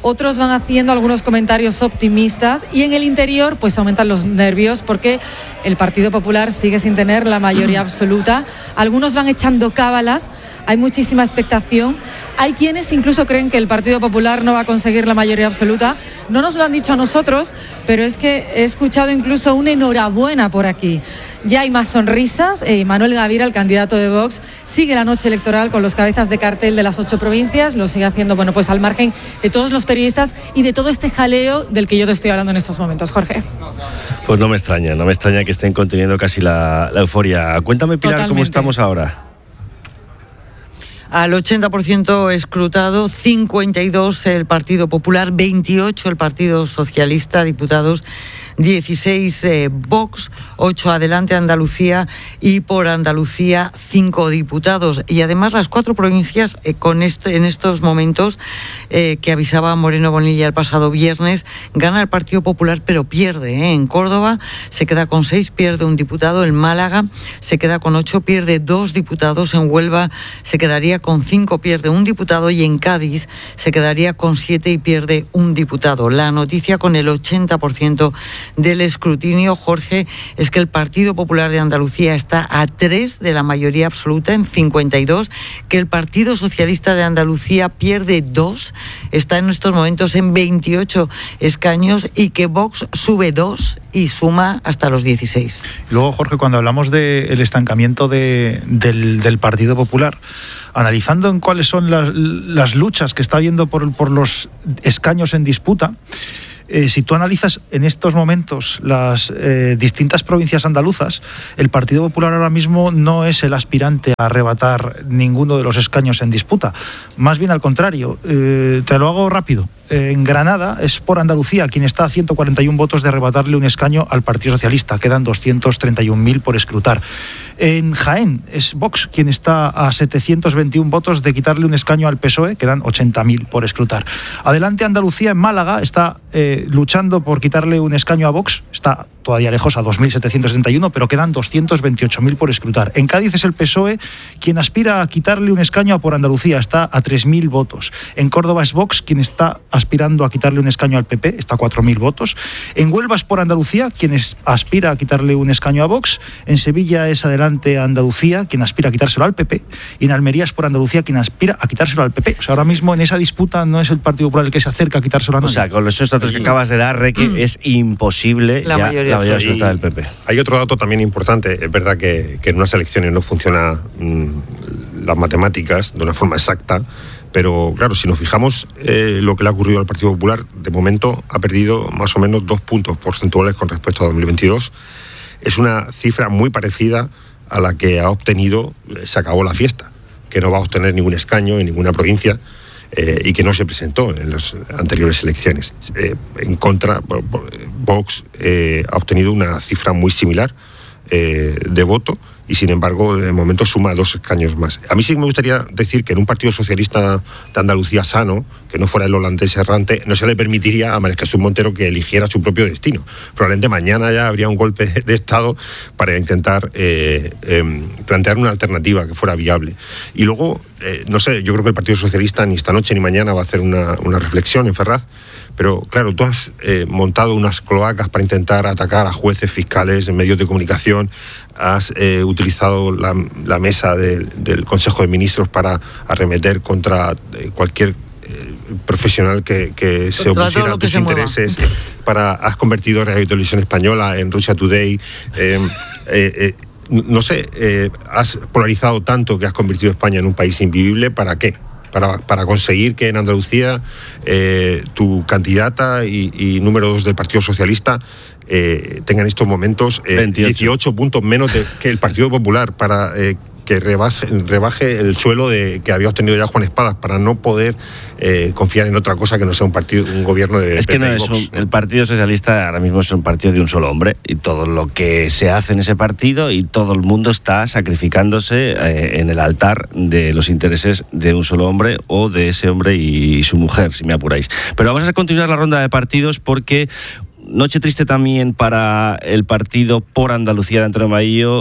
otros van haciendo algunos comentarios optimistas y en el interior pues aumentan los nervios porque el Partido Popular sigue sin tener la mayoría absoluta. Algunos van echando cábalas, hay muchísima expectación. Hay quienes incluso creen que el Partido Popular no va a conseguir la mayoría absoluta. No nos lo han dicho a nosotros, pero es que he escuchado incluso una enhorabuena por aquí. Ya hay más sonrisas. Eh, Manuel Gavira, el candidato de Vox, sigue la noche electoral con los cabezas de cartel de las ocho provincias. Lo sigue haciendo, bueno, pues al margen de todos los periodistas y de todo este jaleo del que yo te estoy hablando en estos momentos. Jorge. Pues no me extraña, no me extraña que estén conteniendo casi la, la euforia. Cuéntame, Pilar, Totalmente. ¿cómo estamos ahora? Al ochenta por ciento escrutado, cincuenta y dos el Partido Popular, veintiocho el Partido Socialista, diputados dieciséis eh, Vox, ocho Adelante Andalucía y por Andalucía cinco diputados. Y además las cuatro provincias eh, con este, en estos momentos eh, que avisaba Moreno Bonilla el pasado viernes, gana el Partido Popular pero pierde. ¿eh? En Córdoba se queda con seis, pierde un diputado. En Málaga se queda con ocho, pierde dos diputados. En Huelva se quedaría con cinco, pierde un diputado. Y en Cádiz se quedaría con siete y pierde un diputado. La noticia con el ochenta por ciento del escrutinio, Jorge, es que el Partido Popular de Andalucía está a tres de la mayoría absoluta, en cincuenta y dos, que el Partido Socialista de Andalucía pierde dos, está en estos momentos en veintiocho escaños, y que Vox sube dos y suma hasta los dieciséis. Luego, Jorge, cuando hablamos del estancamiento de, del, del Partido Popular, analizando en cuáles son las, las luchas que está habiendo por, por los escaños en disputa, Eh, si tú analizas en estos momentos las eh, distintas provincias andaluzas, el Partido Popular ahora mismo no es el aspirante a arrebatar ninguno de los escaños en disputa. Más bien al contrario. Eh, te lo hago rápido. Eh, en Granada es por Andalucía quien está a ciento cuarenta y uno votos de arrebatarle un escaño al Partido Socialista. Quedan doscientos treinta y un mil por escrutar. En Jaén es Vox quien está a setecientos veintiuno votos de quitarle un escaño al P S O E. Quedan ochenta mil por escrutar. Adelante Andalucía en Málaga está eh, luchando por quitarle un escaño a Vox. Está todavía lejos, a dos mil setecientos setenta y uno, pero quedan doscientos veintiocho mil por escrutar. En Cádiz es el P S O E quien aspira a quitarle un escaño a Por Andalucía, está a tres mil votos. En Córdoba es Vox quien está aspirando a quitarle un escaño al P P, está a cuatro mil votos. En Huelva es Por Andalucía quien es, aspira a quitarle un escaño a Vox. En Sevilla es Adelante Andalucía quien aspira a quitárselo al P P. Y en Almería es Por Andalucía quien aspira a quitárselo al P P. O sea, ahora mismo en esa disputa no es el Partido Popular el que se acerca a quitárselo a nadie. O sea, con los datos que acabas de dar, Reque, mm. es imposible la ya mayoría, la mayoría absoluta del P P. Hay otro dato también importante. Es verdad que, que en unas elecciones no funciona mmm, las matemáticas de una forma exacta, pero claro, si nos fijamos eh, lo que le ha ocurrido al Partido Popular, de momento ha perdido más o menos dos puntos porcentuales con respecto a dos mil veintidós. Es una cifra muy parecida a la que ha obtenido Se Acabó la Fiesta, que no va a obtener ningún escaño en ninguna provincia. Eh, y que no se presentó en las anteriores elecciones. Eh, en contra, Vox eh, ha obtenido una cifra muy similar eh, de voto y sin embargo de momento suma dos escaños más. A mí sí me gustaría decir que en un Partido Socialista de Andalucía sano, que no fuera el holandés errante, no se le permitiría a María Jesús Montero que eligiera su propio destino. Probablemente mañana ya habría un golpe de Estado para intentar eh, eh, plantear una alternativa que fuera viable. Y luego, eh, no sé, yo creo que el Partido Socialista ni esta noche ni mañana va a hacer una, una reflexión en Ferraz, pero claro, tú has eh, montado unas cloacas para intentar atacar a jueces, fiscales, medios de comunicación, has eh, utilizado la, la mesa de, del Consejo de Ministros para arremeter contra eh, cualquier eh, profesional que, que se opusiera a tus intereses, para, has convertido Radio y Televisión Española en Russia Today, eh, eh, eh, no sé, eh, has polarizado tanto que has convertido a España en un país invivible. ¿Para qué? Para, para conseguir que en Andalucía eh, tu candidata y, y número dos del Partido Socialista eh, tenga en estos momentos eh, dieciocho puntos menos de, que el Partido Popular, para eh, que rebase, rebaje el suelo de, que había obtenido ya Juan Espadas, para no poder eh, confiar en otra cosa que no sea un partido, un gobierno de es que no es un, el Partido Socialista ahora mismo es un partido de un solo hombre, y todo lo que se hace en ese partido y todo el mundo está sacrificándose eh, en el altar de los intereses de un solo hombre, o de ese hombre y su mujer, si me apuráis. Pero vamos a continuar la ronda de partidos, porque noche triste también para el partido Por Andalucía de Antonio Maillo,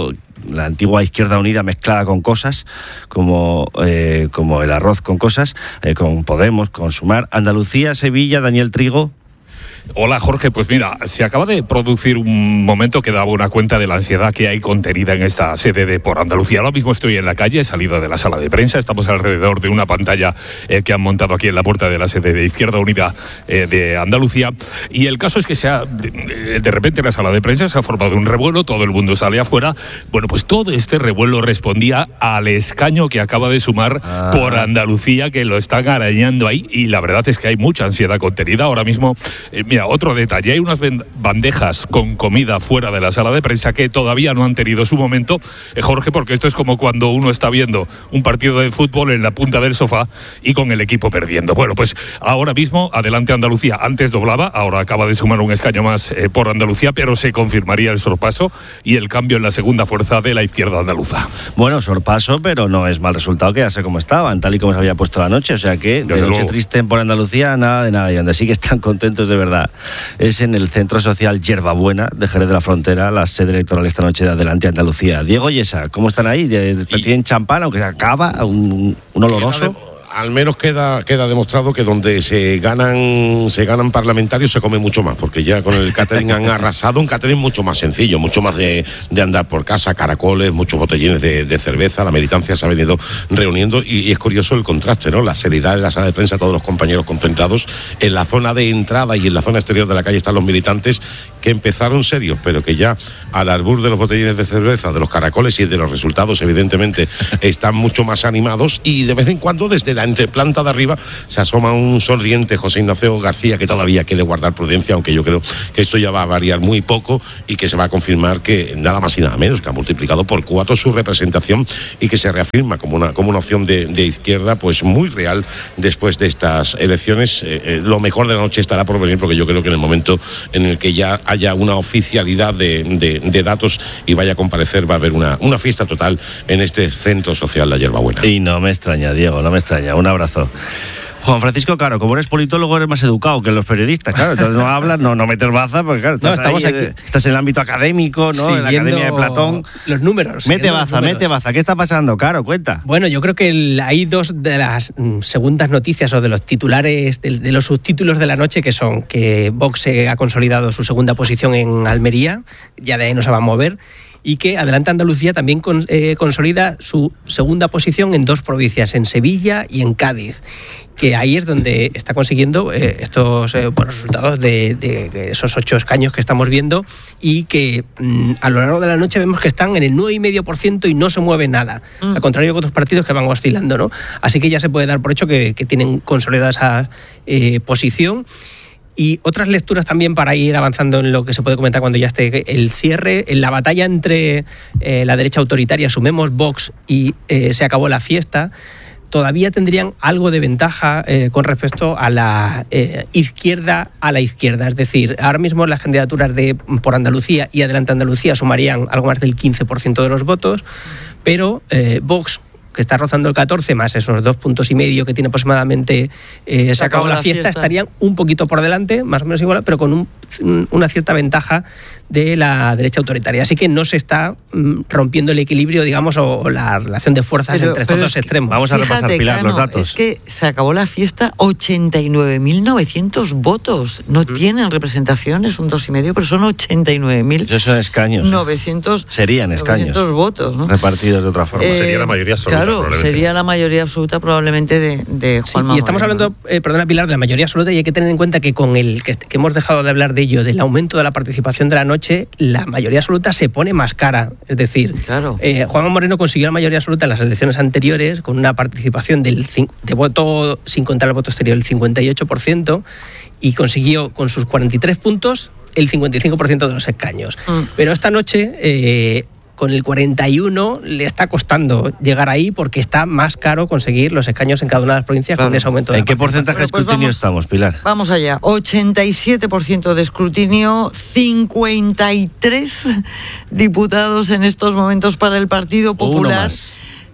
la antigua Izquierda Unida mezclada con cosas, como, eh, como el arroz con cosas, eh, con Podemos, con Sumar. Andalucía, Sevilla, Daniel Trigo. Hola Jorge, pues mira, se acaba de producir un momento que daba una cuenta de la ansiedad que hay contenida en esta sede de Por Andalucía. Ahora mismo estoy en la calle, he salido de la sala de prensa, estamos alrededor de una pantalla eh, que han montado aquí en la puerta de la sede de Izquierda Unida eh, de Andalucía, y el caso es que se ha, de, de repente en la sala de prensa se ha formado un revuelo, todo el mundo sale afuera. Bueno, pues todo este revuelo respondía al escaño que acaba de sumar ah. Por Andalucía, que lo están arañando ahí, y la verdad es que hay mucha ansiedad contenida ahora mismo. Eh, Mira, otro detalle, hay unas bandejas con comida fuera de la sala de prensa que todavía no han tenido su momento, eh, Jorge, porque esto es como cuando uno está viendo un partido de fútbol en la punta del sofá y con el equipo perdiendo. Bueno, pues ahora mismo, adelante Andalucía, antes doblaba, ahora acaba de sumar un escaño más eh, Por Andalucía, pero se confirmaría el sorpaso y el cambio en la segunda fuerza de la izquierda andaluza. Bueno, sorpaso, pero no es mal resultado quedarse como estaban, tal y como se había puesto la noche, o sea que de noche triste en Por Andalucía, nada de nada, y donde sí que están contentos de verdad es en el Centro Social Yerbabuena de Jerez de la Frontera, la sede electoral esta noche de Adelante Andalucía. Diego Yesa, ¿cómo están ahí? ¿Tienen champán, aunque se acaba, un, un oloroso? Al menos queda queda demostrado que donde se ganan se ganan parlamentarios se come mucho más, porque ya con el catering han arrasado, un catering mucho más sencillo, mucho más de, de andar por casa, caracoles, muchos botellines de, de cerveza, la militancia se ha venido reuniendo y, y es curioso el contraste, ¿no? La seriedad de la sala de prensa, todos los compañeros concentrados, en la zona de entrada y en la zona exterior de la calle están los militantes que empezaron serios, pero que ya al albur de los botellines de cerveza, de los caracoles y de los resultados evidentemente están mucho más animados, y de vez en cuando desde la entreplanta de arriba se asoma un sonriente José Ignacio García, que todavía quiere guardar prudencia, aunque yo creo que esto ya va a variar muy poco y que se va a confirmar que nada más y nada menos que ha multiplicado por cuatro su representación y que se reafirma como una, como una opción de, de izquierda pues muy real después de estas elecciones. Eh, eh, lo mejor de la noche estará por venir, porque yo creo que en el momento en el que ya haya una oficialidad de, de, de datos y vaya a comparecer, va a haber una, una fiesta total en este Centro Social La Yerbabuena. Y no me extraña, Diego, no me extraña. Un abrazo. Juan Francisco, claro, como eres politólogo eres más educado que los periodistas, claro, entonces no hablas, no, no metes baza, porque claro, estás, no, estamos ahí, aquí. Estás en el ámbito académico, ¿no? En la Academia de Platón. Los números. Mete baza, números. mete baza. ¿Qué está pasando? Claro, cuenta. Bueno, yo creo que el, hay dos de las mm, segundas noticias o de los titulares, de, de los subtítulos de la noche, que son que Vox ha consolidado su segunda posición en Almería, ya de ahí no se va a mover, y que Adelante Andalucía también con, eh, consolida su segunda posición en dos provincias, en Sevilla y en Cádiz, que ahí es donde está consiguiendo eh, estos eh, buenos resultados de, de, de esos ocho escaños que estamos viendo, y que mm, a lo largo de la noche vemos que están en el nueve coma cinco por ciento y no se mueve nada, mm. al contrario que otros partidos que van oscilando, ¿no? Así que ya se puede dar por hecho que, que tienen consolidada esa eh, posición. Y otras lecturas también para ir avanzando en lo que se puede comentar cuando ya esté el cierre, en la batalla entre eh, la derecha autoritaria, sumemos Vox y eh, se acabó la fiesta, todavía tendrían algo de ventaja eh, con respecto a la eh, izquierda a la izquierda. Es decir, ahora mismo las candidaturas de Por Andalucía y Adelante Andalucía sumarían algo más del quince por ciento de los votos, pero eh, Vox, que está rozando el catorce, más esos dos puntos y medio que tiene aproximadamente eh, se acabó la, la fiesta, fiesta, estarían un poquito por delante, más o menos igual, pero con un, una cierta ventaja de la derecha autoritaria. Así que no se está mm, rompiendo el equilibrio, digamos, o, o la relación de fuerzas pero, entre estos dos extremos. Vamos a repasar, Fíjate, Pilar, Cano, los datos. Es que se acabó la fiesta, ochenta y nueve mil novecientos votos. No mm. tienen representaciones, un dos y medio, pero son ochenta y nueve mil. Esos son escaños. novecientos, Serían escaños. novecientos votos, ¿no? Repartidos de otra forma. Eh, sería la mayoría absoluta. Claro, sería la mayoría absoluta probablemente de, de Juan sí, y estamos Moreno. hablando, eh, perdona Pilar, de la mayoría absoluta, y hay que tener en cuenta que con el que, que hemos dejado de hablar de ello, del aumento de la participación de la noche, la mayoría absoluta se pone más cara. Es decir, claro. eh, Juan Moreno consiguió la mayoría absoluta en las elecciones anteriores con una participación del de voto, sin contar el voto exterior, el cincuenta y ocho por ciento, y consiguió con sus cuarenta y tres puntos el cincuenta y cinco por ciento de los escaños. Mm. Pero esta noche, eh, con el cuarenta y uno, le está costando llegar ahí porque está más caro conseguir los escaños en cada una de las provincias, claro, con ese aumento de ¿En qué porcentaje de escrutinio pues vamos, estamos, Pilar? Vamos allá, ochenta y siete por ciento de escrutinio, cincuenta y tres diputados en estos momentos para el Partido Popular.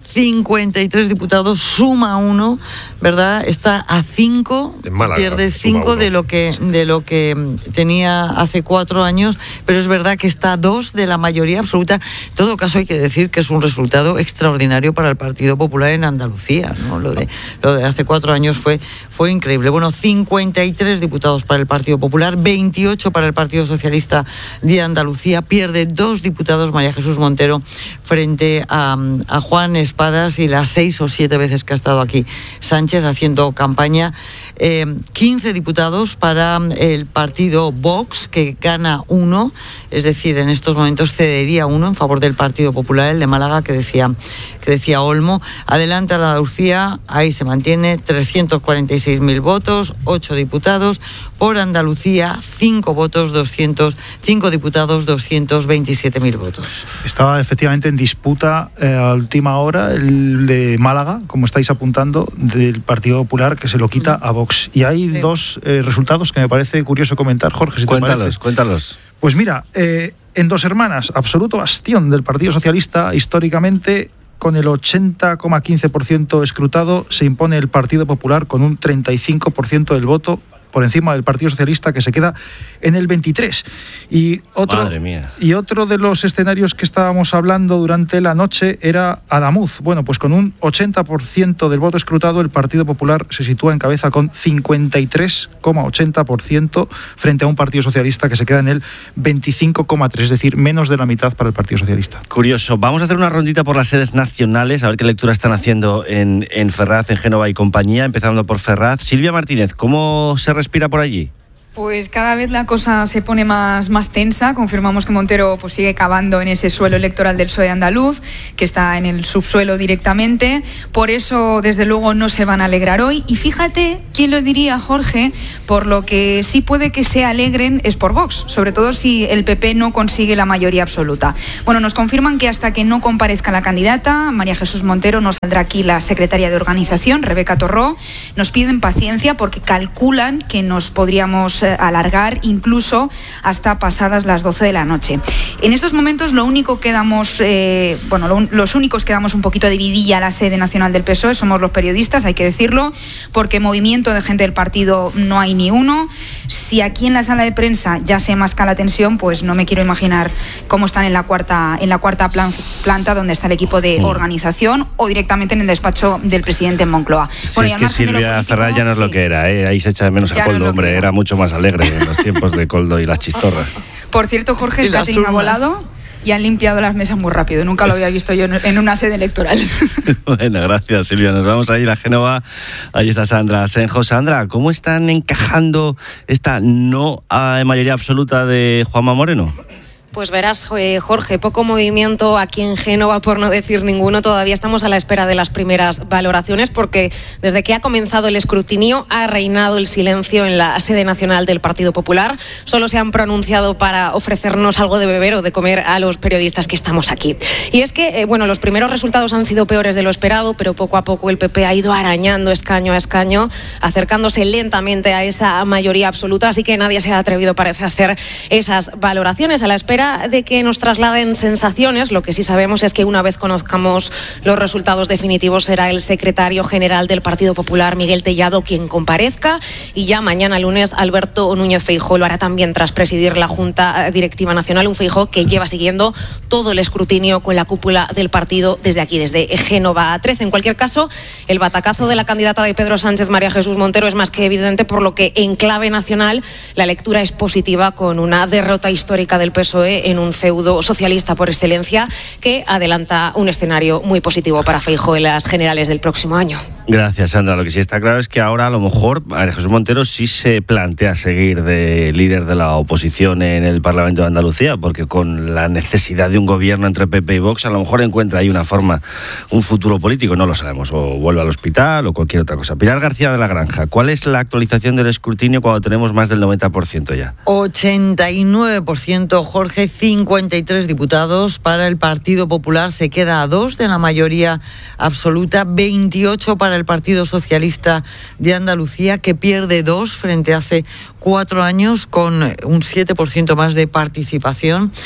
cincuenta y tres diputados, suma uno, ¿verdad? Está a cinco, pierde cinco de lo que de lo que tenía hace cuatro años, pero es verdad que está a dos de la mayoría absoluta. En todo caso, hay que decir que es un resultado extraordinario para el Partido Popular en Andalucía, ¿no? Lo de, lo de hace cuatro años fue, fue increíble. Bueno, cincuenta y tres diputados para el Partido Popular, veintiocho para el Partido Socialista de Andalucía, pierde dos diputados María Jesús Montero frente a, a Juan Espadas y las seis o siete veces que ha estado aquí Sánchez haciendo campaña. Eh, quince diputados para el partido Vox, que gana uno, es decir, en estos momentos cedería uno en favor del Partido Popular, el de Málaga, que decía, que decía Olmo. Adelanta la Andalucía, ahí se mantiene, trescientos cuarenta y seis mil votos, ocho diputados. Por Andalucía, cinco votos, doscientos, cinco diputados, doscientos veintisiete mil votos. Estaba efectivamente en disputa eh, a última hora el de Málaga, como estáis apuntando, del Partido Popular, que se lo quita a Vox. Y hay sí. dos eh, resultados que me parece curioso comentar, Jorge, si cuéntalos, te parece. Cuéntalos. Pues mira, eh, en Dos Hermanas, absoluto bastión del Partido Socialista, históricamente, con el ochenta coma quince por ciento escrutado, se impone el Partido Popular con un treinta y cinco por ciento del voto, por encima del Partido Socialista, que se queda en el veintitrés. Y otro, Madre mía. Y otro de los escenarios que estábamos hablando durante la noche era Adamuz. Bueno, pues con un ochenta por ciento del voto escrutado, el Partido Popular se sitúa en cabeza con cincuenta y tres coma ochenta por ciento frente a un Partido Socialista que se queda en el veinticinco coma tres por ciento, es decir, menos de la mitad para el Partido Socialista. Curioso. Vamos a hacer una rondita por las sedes nacionales, a ver qué lectura están haciendo en, en Ferraz, en Génova y compañía, empezando por Ferraz. Silvia Martínez, ¿cómo se respira por allí? Pues cada vez la cosa se pone más, más tensa. Confirmamos que Montero pues, sigue cavando en ese suelo electoral del P S O E andaluz, que está en el subsuelo directamente. Por eso, desde luego, no se van a alegrar hoy. Y fíjate, ¿quién lo diría, Jorge? Por lo que sí puede que se alegren es por Vox, sobre todo si el P P no consigue la mayoría absoluta. Bueno, nos confirman que hasta que no comparezca la candidata, María Jesús Montero, no saldrá aquí la secretaria de organización, Rebeca Torró. Nos piden paciencia porque calculan que nos podríamos alargar incluso hasta pasadas las doce de la noche. En estos momentos lo único que damos, eh, bueno, lo, los únicos que damos un poquito de vidilla a la sede nacional del P S O E somos los periodistas, hay que decirlo, porque movimiento de gente del partido no hay ni uno. Si aquí en la sala de prensa ya se masca la tensión, pues no me quiero imaginar cómo están en la cuarta, en la cuarta plan, planta donde está el equipo de organización o directamente en el despacho del presidente en Moncloa. Si bueno, es que Silvia Ferraz ya no es sí. lo que era, ¿eh? Ahí se echa de menos a Coldo, no hombre, era mucho más alegre en los tiempos de Coldo y las chistorras. Por cierto, Jorge, el catering ha volado y han limpiado las mesas muy rápido. Nunca lo había visto yo en una sede electoral. Bueno, gracias, Silvia. Nos vamos a ir a Génova. Ahí está Sandra Senjo. Sandra, ¿cómo están encajando esta no a mayoría absoluta de Juanma Moreno? Pues verás, Jorge, poco movimiento aquí en Génova, por no decir ninguno. Todavía estamos a la espera de las primeras valoraciones porque desde que ha comenzado el escrutinio ha reinado el silencio en la sede nacional del Partido Popular. Solo se han pronunciado para ofrecernos algo de beber o de comer a los periodistas que estamos aquí. Y es que, eh, bueno, los primeros resultados han sido peores de lo esperado, pero poco a poco el P P ha ido arañando escaño a escaño, acercándose lentamente a esa mayoría absoluta, así que nadie se ha atrevido, parece, a hacer esas valoraciones a la espera de que nos trasladen sensaciones. Lo que sí sabemos es que una vez conozcamos los resultados definitivos será el secretario general del Partido Popular, Miguel Tellado, quien comparezca, y ya mañana lunes Alberto Núñez Feijóo lo hará también tras presidir la Junta Directiva Nacional, un Feijóo que lleva siguiendo todo el escrutinio con la cúpula del partido desde aquí, desde Génova trece. En cualquier caso, el batacazo de la candidata de Pedro Sánchez, María Jesús Montero, es más que evidente, por lo que en clave nacional la lectura es positiva, con una derrota histórica del P S O E en un feudo socialista por excelencia que adelanta un escenario muy positivo para Feijóo en las generales del próximo año. Gracias, Sandra. Lo que sí está claro es que ahora a lo mejor María Jesús Montero sí se plantea seguir de líder de la oposición en el Parlamento de Andalucía, porque con la necesidad de un gobierno entre P P y Vox a lo mejor encuentra ahí una forma, un futuro político, no lo sabemos, o vuelve al hospital o cualquier otra cosa. Pilar García de la Granja, ¿cuál es la actualización del escrutinio cuando tenemos más del noventa por ciento ya? ochenta y nueve por ciento, Jorge, cincuenta y tres diputados para el Partido Popular, se queda a dos de la mayoría absoluta, veintiocho para el Partido Socialista de Andalucía, que pierde dos frente a hace cuatro años, con un siete por ciento más de participación.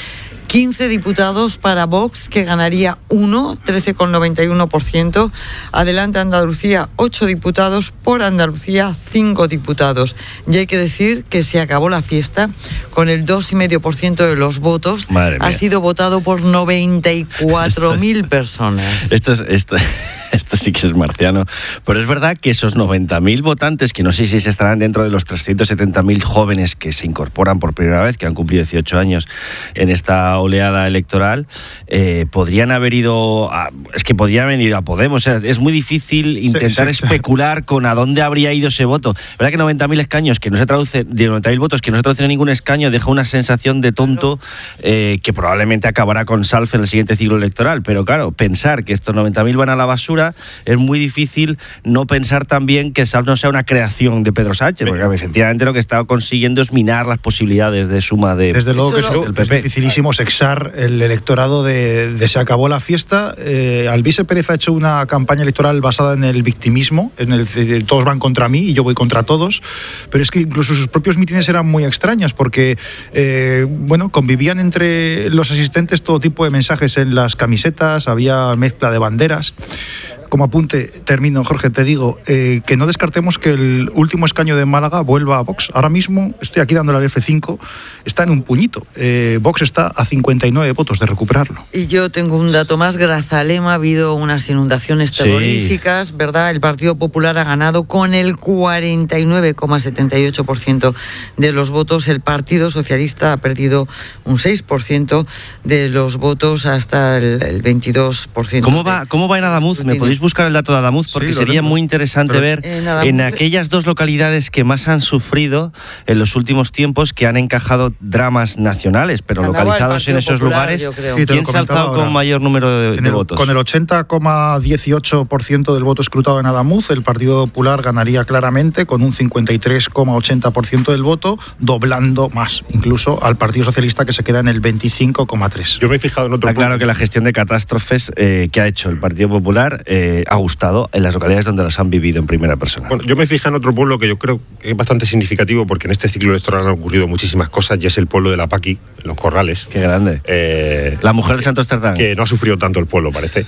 quince diputados para Vox, que ganaría uno, trece coma noventa y uno por ciento. Adelante Andalucía, ocho diputados. Por Andalucía, cinco diputados. Y hay que decir que se acabó la fiesta con el dos coma cinco por ciento de los votos. Madre mía. Ha sido votado por noventa y cuatro mil personas. Esto es... Esto... Esto sí que es marciano. Pero es verdad que esos noventa mil votantes, que no sé si se estarán dentro de los trescientos setenta mil jóvenes que se incorporan por primera vez, que han cumplido dieciocho años en esta oleada electoral, eh, podrían haber ido a, es que podrían haber ido a Podemos. O sea, es muy difícil intentar sí, sí, especular sí. con a dónde habría ido ese voto. ¿Verdad que noventa mil escaños que no se traducen, de noventa mil votos que no se traducen en ningún escaño, deja una sensación de tonto eh, que probablemente acabará con Salf en el siguiente ciclo electoral? Pero claro, pensar que estos noventa mil van a la basura, es muy difícil no pensar también que Salf no sea una creación de Pedro Sánchez, porque efectivamente lo que está consiguiendo es minar las posibilidades de suma de Desde luego que es, del P P. Es dificilísimo sexar el electorado de, de se acabó la fiesta. Eh, Alvise Pérez ha hecho una campaña electoral basada en el victimismo, en el de todos van contra mí y yo voy contra todos, pero es que incluso sus propios mítines eran muy extraños porque eh, bueno, convivían entre los asistentes todo tipo de mensajes en las camisetas, había mezcla de banderas. Como apunte, termino, Jorge, te digo, eh, que no descartemos que el último escaño de Málaga vuelva a Vox. Ahora mismo, estoy aquí dándole al F cinco, está en un puñito. Eh, Vox está a cincuenta y nueve votos de recuperarlo. Y yo tengo un dato más. Grazalema ha habido unas inundaciones terroríficas, sí. ¿verdad? El Partido Popular ha ganado con el cuarenta y nueve coma setenta y ocho por ciento de los votos. El Partido Socialista ha perdido un seis por ciento de los votos hasta el, el veintidós por ciento. ¿Cómo va, cómo va en Adamuz? ¿Me podéis buscar el dato de Adamuz? Porque sí, sería muy interesante Pero ver en, Adamuz, en aquellas dos localidades que más han sufrido en los últimos tiempos, que han encajado dramas nacionales, pero localizados en esos Popular, lugares, ¿quién se ha alzado ahora con mayor número de, de el, votos? Con el ochenta coma dieciocho por ciento del voto escrutado en Adamuz, el Partido Popular ganaría claramente con un cincuenta y tres coma ochenta por ciento del voto, doblando más incluso al Partido Socialista, que se queda en el veinticinco coma tres por ciento. Yo me he fijado en otro Está claro que la gestión de catástrofes eh, que ha hecho el Partido Popular eh, ha gustado en las localidades donde las han vivido en primera persona. Bueno, yo me fijé en otro pueblo que yo creo que es bastante significativo, porque en este ciclo electoral han ocurrido muchísimas cosas, y es el pueblo de La Paqui, Los Corrales. Qué grande. Eh, la mujer de Santos Cerdán. Que no ha sufrido tanto el pueblo, parece,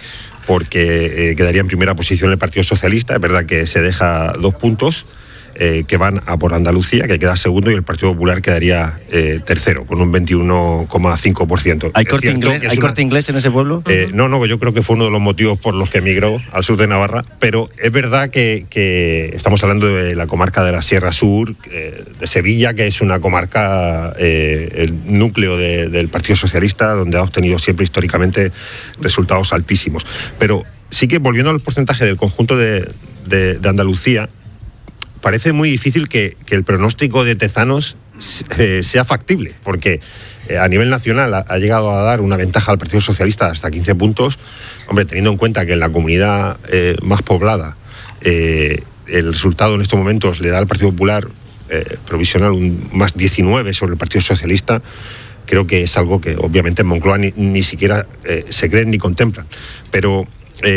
porque eh, quedaría en primera posición el Partido Socialista. Es verdad que se deja dos puntos, Eh, que van a por Andalucía, que queda segundo, y el Partido Popular quedaría eh, tercero, con un veintiuno coma cinco por ciento. ¿Hay, corte inglés, ¿hay una... corte inglés en ese pueblo? Eh, no, no, yo creo que fue uno de los motivos por los que emigró al sur de Navarra, pero es verdad que, que estamos hablando de la comarca de la Sierra Sur, eh, de Sevilla, que es una comarca, eh, el núcleo de, del Partido Socialista, donde ha obtenido siempre históricamente resultados altísimos. Pero sí que, volviendo al porcentaje del conjunto de, de, de Andalucía, parece muy difícil que, que el pronóstico de Tezanos eh, sea factible, porque eh, a nivel nacional ha, ha llegado a dar una ventaja al Partido Socialista hasta quince puntos. Hombre, teniendo en cuenta que en la comunidad eh, más poblada eh, el resultado en estos momentos le da al Partido Popular eh, provisional un más diecinueve sobre el Partido Socialista, creo que es algo que obviamente en Moncloa ni, ni siquiera eh, se creen ni contemplan. Pero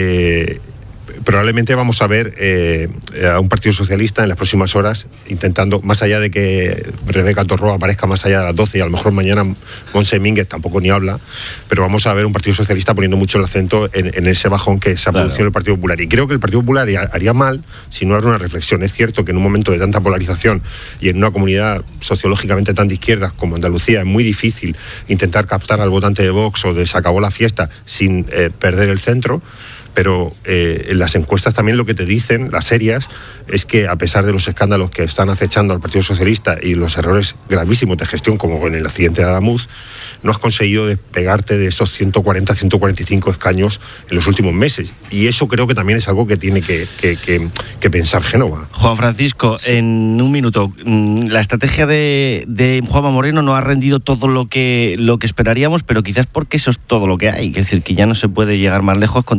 Eh, probablemente vamos a ver eh, a un Partido Socialista en las próximas horas intentando, más allá de que Rebeca Torró aparezca más allá de las doce, y a lo mejor mañana Montse Mínguez tampoco ni habla, pero vamos a ver un Partido Socialista poniendo mucho el acento en, en ese bajón que se ha claro. producido en el Partido Popular. Y creo que el Partido Popular haría, haría mal si no haría una reflexión. Es cierto que en un momento de tanta polarización y en una comunidad sociológicamente tan de izquierdas como Andalucía es muy difícil intentar captar al votante de Vox o de Se acabó la fiesta sin eh, perder el centro. Pero eh, en las encuestas también lo que te dicen, las serias, es que a pesar de los escándalos que están acechando al Partido Socialista y los errores gravísimos de gestión, como en el accidente de Adamuz, no has conseguido despegarte de esos ciento cuarenta, ciento cuarenta y cinco escaños en los últimos meses. Y eso creo que también es algo que tiene que, que, que, que pensar Génova. Juan Francisco, sí. en un minuto, la estrategia de, de Juanma Moreno no ha rendido todo lo que, lo que esperaríamos, pero quizás porque eso es todo lo que hay. Es decir, que ya no se puede llegar más lejos con tantos partidos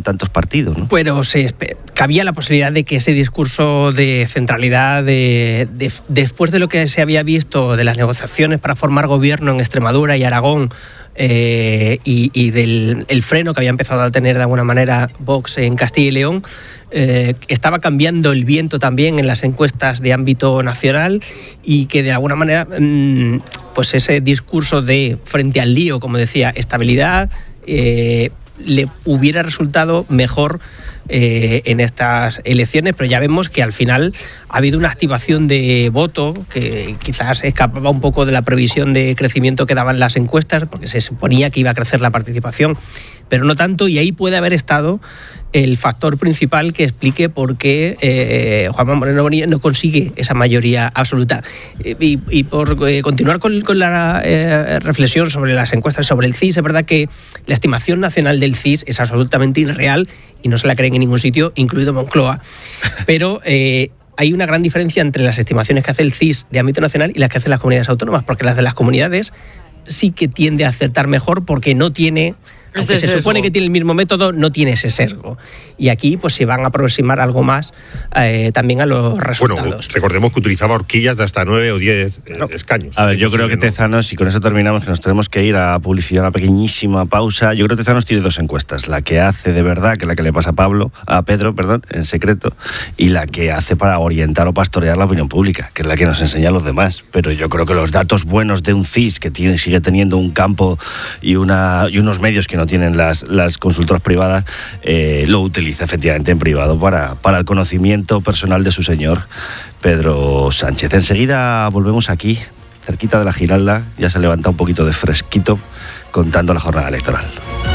partido, ¿no? Pero se cabía la posibilidad de que ese discurso de centralidad, de, de, después de lo que se había visto de las negociaciones para formar gobierno en Extremadura y Aragón, eh, y, y del el freno que había empezado a tener de alguna manera Vox en Castilla y León, eh, estaba cambiando el viento también en las encuestas de ámbito nacional, y que de alguna manera mmm, pues ese discurso de frente al lío, como decía, estabilidad, eh, le hubiera resultado mejor eh, en estas elecciones, pero ya vemos que al final ha habido una activación de voto que quizás escapaba un poco de la previsión de crecimiento que daban las encuestas, porque se suponía que iba a crecer la participación, pero no tanto, y ahí puede haber estado el factor principal que explique por qué eh, Juanma Moreno Bonilla no consigue esa mayoría absoluta. Eh, y, y por eh, continuar con, con la eh, reflexión sobre las encuestas, sobre el C I S, es verdad que la estimación nacional del C I S es absolutamente irreal y no se la creen en ningún sitio, incluido Moncloa. Pero eh, hay una gran diferencia entre las estimaciones que hace el C I S de ámbito nacional y las que hacen las comunidades autónomas, porque las de las comunidades sí que tiende a acertar mejor porque no tiene... Aunque se supone que tiene el mismo método, no tiene ese sesgo. Y aquí pues se van a aproximar algo más eh, también a los resultados. Bueno, recordemos que utilizaba horquillas de hasta nueve o diez eh, escaños. A ver, yo creo que Tezanos, y con eso terminamos, que nos tenemos que ir a publicidad, una pequeñísima pausa. Yo creo que Tezanos tiene dos encuestas. La que hace de verdad, que es la que le pasa a Pablo, a Pedro, perdón, en secreto, y la que hace para orientar o pastorear la opinión pública, que es la que nos enseña a los demás. Pero yo creo que los datos buenos de un C I S, que tiene, sigue teniendo un campo y, una, y unos medios que no tienen las, las consultoras privadas, eh, lo utiliza efectivamente en privado para, para el conocimiento personal de su señor Pedro Sánchez. Enseguida volvemos aquí, cerquita de la Giralda, ya se levanta un poquito de fresquito contando la jornada electoral.